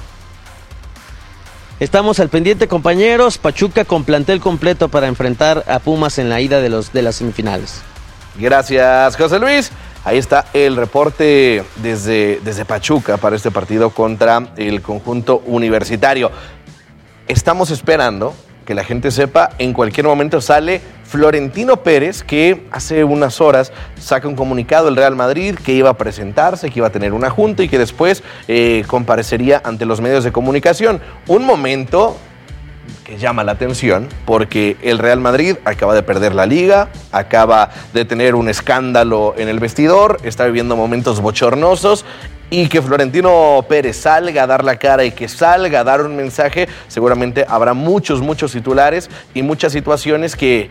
Estamos al pendiente, compañeros. Pachuca con plantel completo para enfrentar a Pumas en la ida de las semifinales. Gracias, José Luis. Ahí está el reporte desde Pachuca para este partido contra el conjunto universitario. Estamos esperando que la gente sepa, en cualquier momento sale Florentino Pérez, que hace unas horas saca un comunicado del Real Madrid que iba a presentarse, que iba a tener una junta y que después comparecería ante los medios de comunicación. Un momento que llama la atención porque el Real Madrid acaba de perder la liga, acaba de tener un escándalo en el vestidor, está viviendo momentos bochornosos. Y que Florentino Pérez salga a dar la cara y que salga a dar un mensaje, seguramente habrá muchos titulares y muchas situaciones que,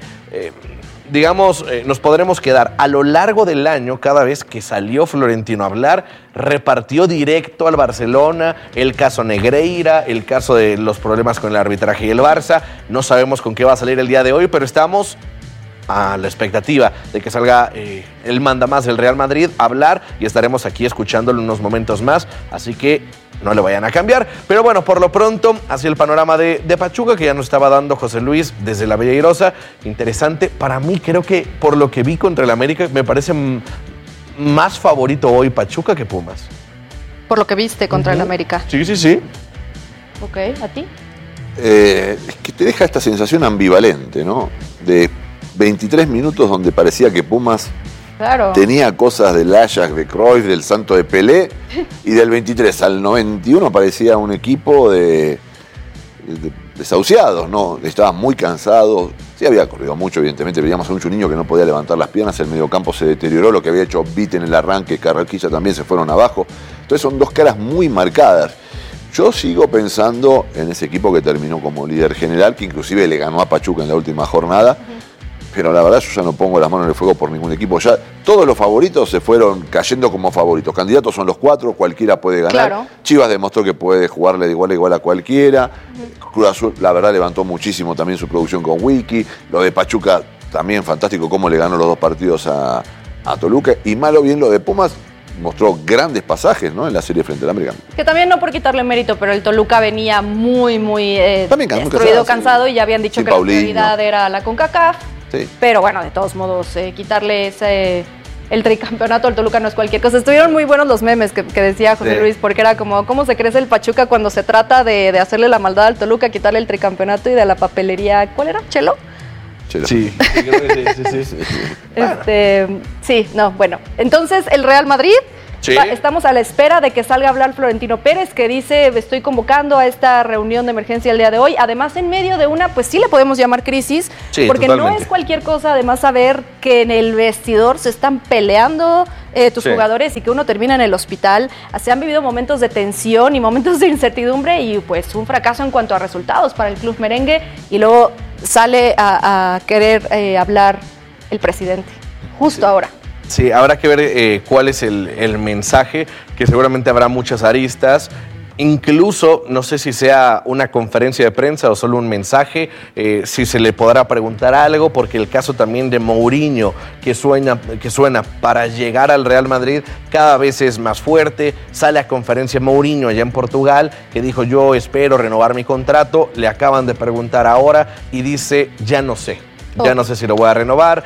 nos podremos quedar a lo largo del año. Cada vez que salió Florentino a hablar, repartió directo al Barcelona, el caso Negreira, el caso de los problemas con el arbitraje y el Barça. No sabemos con qué va a salir el día de hoy, pero estamos a la expectativa de que salga el mandamás del Real Madrid a hablar y estaremos aquí escuchándolo unos momentos más, así que no le vayan a cambiar. Pero bueno, por lo pronto, así el panorama de Pachuca, que ya nos estaba dando José Luis desde la Bella Airosa. Interesante, para mí creo que por lo que vi contra el América, me parece más favorito hoy Pachuca que Pumas. Por lo que viste contra el América. Sí. Ok, ¿a ti? Es que te deja esta sensación ambivalente, ¿no? De 23 minutos donde parecía que Pumas tenía cosas del Ajax, de Cruyff, del Santo de Pelé, y del 23 al 91 parecía un equipo de desahuciados, ¿no? Estaban muy cansados, sí había corrido mucho, evidentemente, veíamos a un niño que no podía levantar las piernas, el mediocampo se deterioró, lo que había hecho Vite en el arranque, Carraquilla también se fueron abajo, entonces son dos caras muy marcadas. Yo sigo pensando en ese equipo que terminó como líder general, que inclusive le ganó a Pachuca en la última jornada, pero la verdad yo ya no pongo las manos en el fuego por ningún equipo. Ya todos los favoritos se fueron cayendo como favoritos. Candidatos son los 4, cualquiera puede ganar. Claro. Chivas demostró que puede jugarle de igual a igual a cualquiera. Cruz Azul, la verdad, levantó muchísimo también su producción con Wiki. Lo de Pachuca, también fantástico cómo le ganó los 2 partidos a Toluca. Y malo bien lo de Pumas, mostró grandes pasajes, ¿no?, en la serie frente al América. Que también no por quitarle mérito, pero el Toluca venía muy destruido, cansado, y ya habían dicho que Paulinho. La prioridad era la CONCACAF. Sí. Pero bueno, de todos modos, quitarle el tricampeonato al Toluca no es cualquier cosa. Estuvieron muy buenos los memes que decía José Luis, porque era como, ¿cómo se crece el Pachuca cuando se trata de hacerle la maldad al Toluca, quitarle el tricampeonato y de la papelería? ¿Cuál era? ¿Chelo? Sí, creo que sí. Sí, no, bueno. Entonces, el Real Madrid, estamos a la espera de que salga a hablar Florentino Pérez, que dice, estoy convocando a esta reunión de emergencia el día de hoy. Además, en medio de una, pues sí le podemos llamar crisis, porque totalmente. No es cualquier cosa, además, saber que en el vestidor se están peleando tus jugadores y que uno termina en el hospital. Se han vivido momentos de tensión y momentos de incertidumbre y pues un fracaso en cuanto a resultados para el club merengue, y luego sale a querer hablar el presidente, justo ahora. Sí, habrá que ver cuál es el mensaje, que seguramente habrá muchas aristas. Incluso, no sé si sea una conferencia de prensa o solo un mensaje, si se le podrá preguntar algo, porque el caso también de Mourinho, que suena para llegar al Real Madrid, cada vez es más fuerte. Sale a conferencia Mourinho allá en Portugal, que dijo, yo espero renovar mi contrato. Le acaban de preguntar ahora y dice, ya no sé si lo voy a renovar.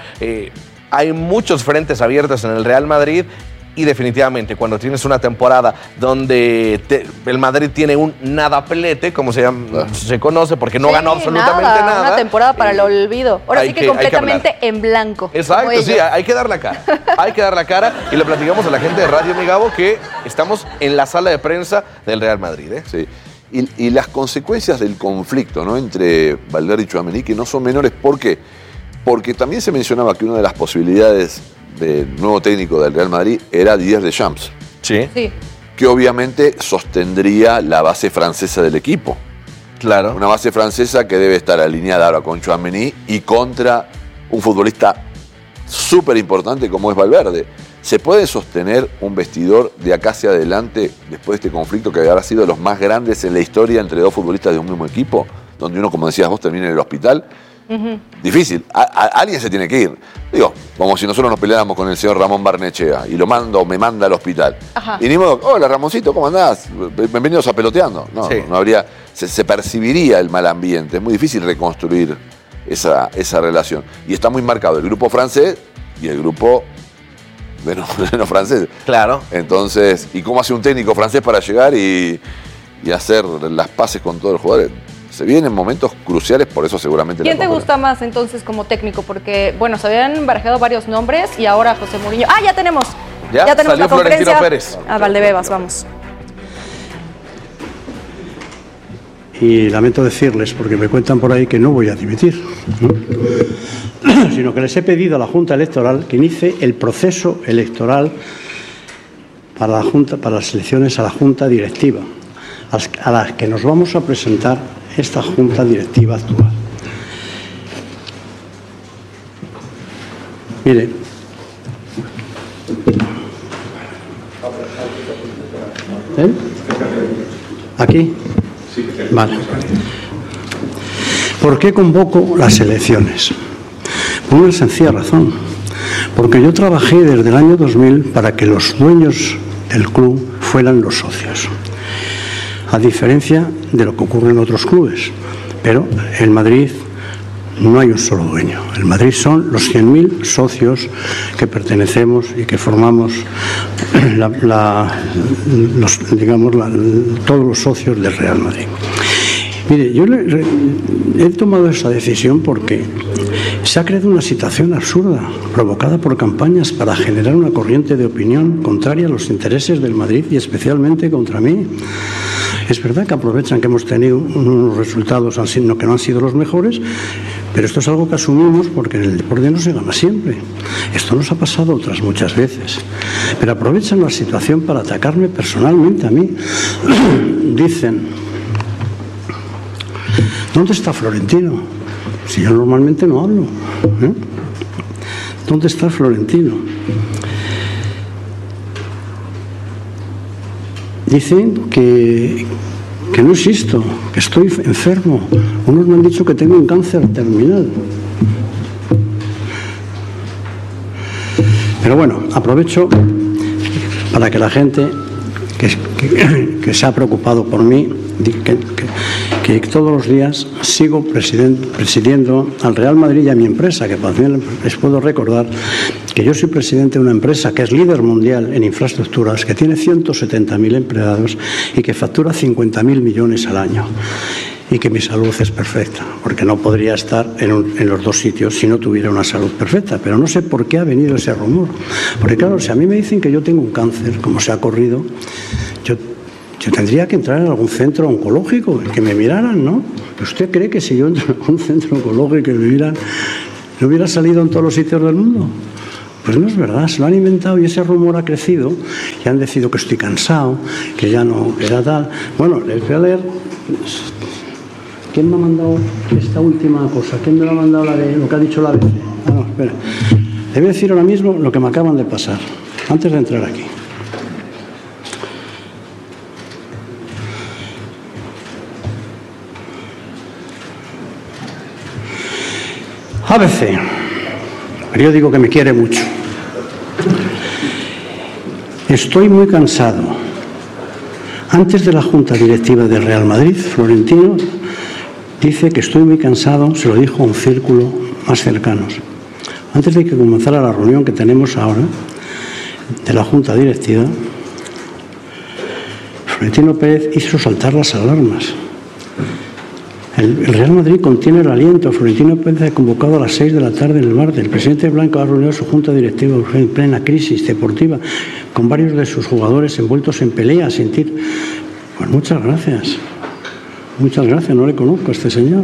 Hay muchos frentes abiertos en el Real Madrid. Y definitivamente, cuando tienes una temporada donde el Madrid tiene un nadaplete, como se conoce, porque no ganó absolutamente nada. Una temporada para el olvido. Ahora sí que completamente en blanco. Exacto, sí, hay que dar la cara. Hay que dar la cara. Y le platicamos a la gente de Radio Migabo que estamos en la sala de prensa del Real Madrid. Sí. Y las consecuencias del conflicto, ¿no?, entre Valverde y Tchouaméni, que no son menores. ¿Por qué? Porque también se mencionaba que una de las posibilidades del nuevo técnico del Real Madrid era Didier Deschamps. Sí. Que obviamente sostendría la base francesa del equipo. Claro. Una base francesa que debe estar alineada ahora con Tchouaméni y contra un futbolista súper importante como es Valverde. ¿Se puede sostener un vestidor de acá hacia adelante después de este conflicto que habrá sido de los más grandes en la historia entre dos futbolistas de un mismo equipo? Donde uno, como decías vos, termina en el hospital. Difícil, alguien se tiene que ir. Digo, como si nosotros nos peleáramos con el señor Ramón Barnechea y me manda al hospital. Y ni modo, hola Ramoncito, ¿cómo andás? Bienvenidos a Peloteando. No habría, se percibiría el mal ambiente. Es muy difícil reconstruir esa relación. Y está muy marcado el grupo francés y el grupo de no franceses. Claro. Entonces, ¿y cómo hace un técnico francés para llegar y hacer las paces con todos los jugadores? Se vienen momentos cruciales, por eso seguramente... ¿Quién te gusta más entonces como técnico? Porque, bueno, se habían barajado varios nombres y ahora José Mourinho... ¡Ah, ya tenemos! Ya tenemos la conferencia. Pérez. A Valdebebas, vamos. Y lamento decirles, porque me cuentan por ahí que no voy a dimitir, sino que les he pedido a la Junta Electoral que inicie el proceso electoral para las elecciones a la Junta Directiva, a las que nos vamos a presentar esta Junta Directiva actual. Mire, ¿aquí? Vale. ¿Por qué convoco las elecciones? Por una sencilla razón. Porque yo trabajé desde el año 2000 para que los dueños del club fueran los socios. A diferencia de lo que ocurre en otros clubes. Pero en Madrid no hay un solo dueño. En Madrid son los 100.000 socios que pertenecemos y que formamos todos los socios del Real Madrid. Mire, yo he tomado esa decisión porque se ha creado una situación absurda, provocada por campañas para generar una corriente de opinión contraria a los intereses del Madrid y especialmente contra mí. Es verdad que aprovechan que hemos tenido unos resultados que no han sido los mejores, pero esto es algo que asumimos porque en el deporte no se gana siempre. Esto nos ha pasado otras muchas veces. Pero aprovechan la situación para atacarme personalmente a mí. Dicen, ¿dónde está Florentino? Si yo normalmente no hablo. ¿Dónde está Florentino? Dicen que no existo, que estoy enfermo. Unos me han dicho que tengo un cáncer terminal. Pero bueno, aprovecho para que la gente que se ha preocupado por mí, que todos los días sigo presidiendo al Real Madrid y a mi empresa, que también les puedo recordar que yo soy presidente de una empresa que es líder mundial en infraestructuras, que tiene 170.000 empleados y que factura 50.000 millones al año. Y que mi salud es perfecta, porque no podría estar en los dos sitios si no tuviera una salud perfecta. Pero no sé por qué ha venido ese rumor. Porque claro, si a mí me dicen que yo tengo un cáncer, como se ha corrido, yo tendría que entrar en algún centro oncológico, que me miraran, ¿no? ¿Usted cree que si yo entro en algún centro oncológico y me miran, no hubiera salido en todos los sitios del mundo? Pues no es verdad, se lo han inventado y ese rumor ha crecido y han decidido que estoy cansado, que ya no era tal. Bueno, les voy a leer. ¿Quién me ha mandado esta última cosa? ¿Quién me lo ha mandado lo que ha dicho la ABC? Ah, no, espera. Le voy a decir ahora mismo lo que me acaban de pasar, antes de entrar aquí. ABC, periódico que me quiere mucho. Estoy muy cansado. Antes de la Junta Directiva del Real Madrid, Florentino dice que estoy muy cansado, se lo dijo a un círculo más cercanos. Antes de que comenzara la reunión que tenemos ahora de la Junta Directiva, Florentino Pérez hizo saltar las alarmas. El Real Madrid contiene el aliento. Florentino Pérez ha convocado a las 6 de la tarde en el martes. El presidente Blanco ha reunido a su Junta Directiva en plena crisis deportiva con varios de sus jugadores envueltos en pelea, sentir. Pues muchas gracias. Muchas gracias, no le conozco a este señor.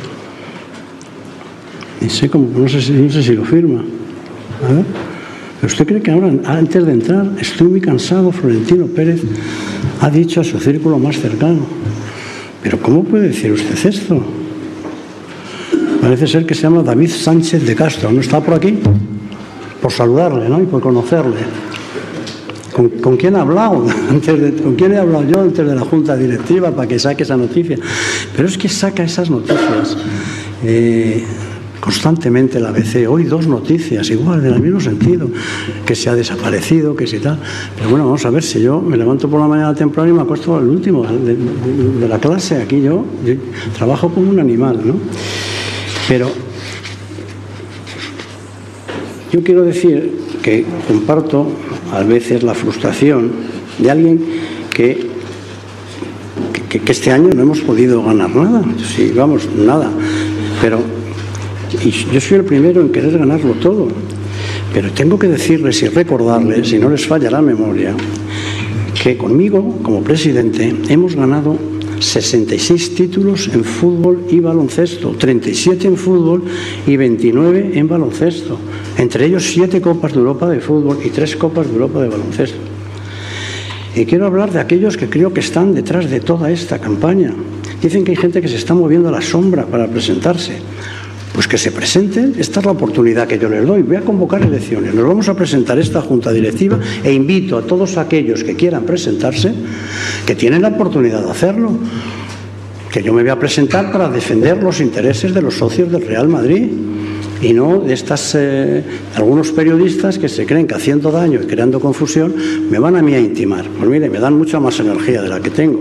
Y sé cómo, no sé si lo firma. A ver. ¿Pero usted cree que ahora, antes de entrar, estoy muy cansado? Florentino Pérez ha dicho a su círculo más cercano. ¿Pero cómo puede decir usted esto? Parece ser que se llama David Sánchez de Castro. ¿No está por aquí? Por saludarle, ¿no? Y por conocerle. ¿Con quién ha hablado? ¿Con quién he hablado yo antes de la Junta Directiva para que saque esa noticia? Pero es que saca esas noticias constantemente la ABC. Hoy 2 noticias, igual, en el mismo sentido, que se ha desaparecido, que si tal. Pero bueno, vamos a ver, si yo me levanto por la mañana temprano y me acuesto al último de la clase. Aquí yo trabajo como un animal, ¿no? Pero yo quiero decir que comparto a veces la frustración de alguien que este año no hemos podido ganar nada. Sí, vamos, nada. Pero y yo soy el primero en querer ganarlo todo. Pero tengo que decirles y recordarles, si no les falla la memoria, que conmigo, como presidente, hemos ganado 66 títulos en fútbol y baloncesto, 37 en fútbol y 29 en baloncesto. Entre ellos 7 Copas de Europa de fútbol y 3 Copas de Europa de baloncesto. Y quiero hablar de aquellos que creo que están detrás de toda esta campaña. Dicen que hay gente que se está moviendo a la sombra para presentarse. Pues que se presenten, esta es la oportunidad que yo les doy. Voy a convocar elecciones, nos vamos a presentar esta Junta Directiva e invito a todos aquellos que quieran presentarse, que tienen la oportunidad de hacerlo, que yo me voy a presentar para defender los intereses de los socios del Real Madrid y no de algunos periodistas que se creen que haciendo daño y creando confusión me van a mí a intimar. Pues mire, me dan mucha más energía de la que tengo.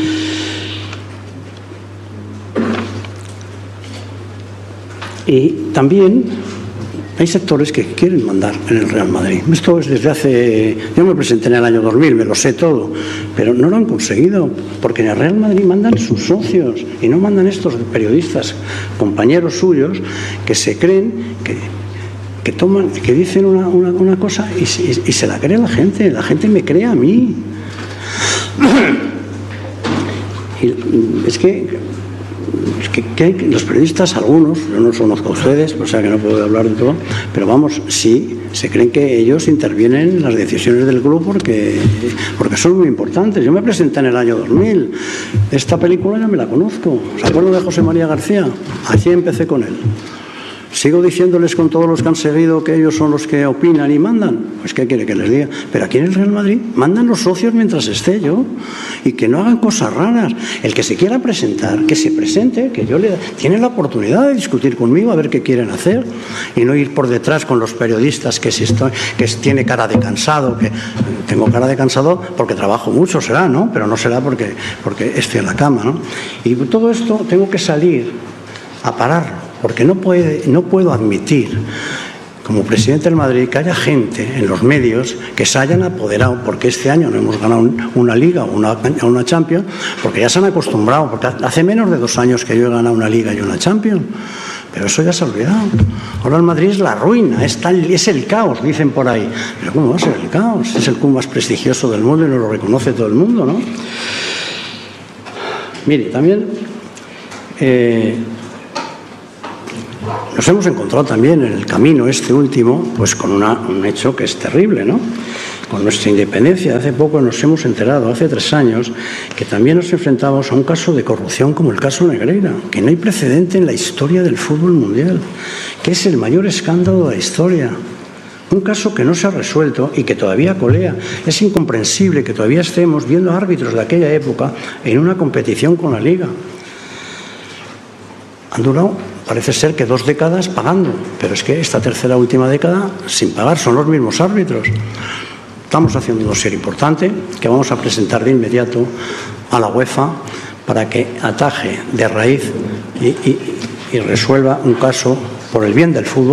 Y también hay sectores que quieren mandar en el Real Madrid. Esto es desde hace... Yo me presenté en el año 2000, me lo sé todo, pero no lo han conseguido, porque en el Real Madrid mandan sus socios y no mandan estos periodistas, compañeros suyos, que se creen que toman, que dicen una cosa y se la cree la gente me cree a mí. Y es que los periodistas, algunos, yo no los conozco a ustedes, o sea que no puedo hablar de todo, pero vamos, sí, se creen que ellos intervienen en las decisiones del club porque son muy importantes. Yo me presenté en el año 2000, esta película ya me la conozco, ¿se acuerdan de José María García? Así empecé con él. Sigo diciéndoles con todos los que han seguido que ellos son los que opinan y mandan. Pues ¿qué quiere que les diga? Pero aquí en el Real Madrid mandan los socios mientras esté yo, y que no hagan cosas raras. El que se quiera presentar, que se presente, que yo tiene la oportunidad de discutir conmigo a ver qué quieren hacer, y no ir por detrás con los periodistas que tiene cara de cansado, que tengo cara de cansado porque trabajo mucho, será, ¿no? Pero no será porque estoy en la cama, ¿no? Y todo esto tengo que salir a pararlo, porque no puedo admitir, como presidente del Madrid, que haya gente en los medios que se hayan apoderado, porque este año no hemos ganado una Liga o una Champions, porque ya se han acostumbrado, porque hace menos de 2 años que yo he ganado una Liga y una Champions, pero eso ya se ha olvidado. Ahora el Madrid es la ruina, es el caos, dicen por ahí. Pero ¿cómo va a ser el caos? Es el club más prestigioso del mundo y nos lo reconoce todo el mundo, ¿no? Mire, también nos hemos encontrado también en el camino este último, pues con un hecho que es terrible, ¿no? Con nuestra independencia. Hace poco nos hemos enterado, hace 3 años, que también nos enfrentamos a un caso de corrupción como el caso Negreira, que no hay precedente en la historia del fútbol mundial, que es el mayor escándalo de la historia. Un caso que no se ha resuelto y que todavía colea. Es incomprensible que todavía estemos viendo árbitros de aquella época en una competición con la Liga. Han durado, parece ser que 2 décadas pagando, pero es que esta tercera última década sin pagar, son los mismos árbitros. Estamos haciendo un dossier importante que vamos a presentar de inmediato a la UEFA para que ataje de raíz y resuelva un caso por el bien del fútbol.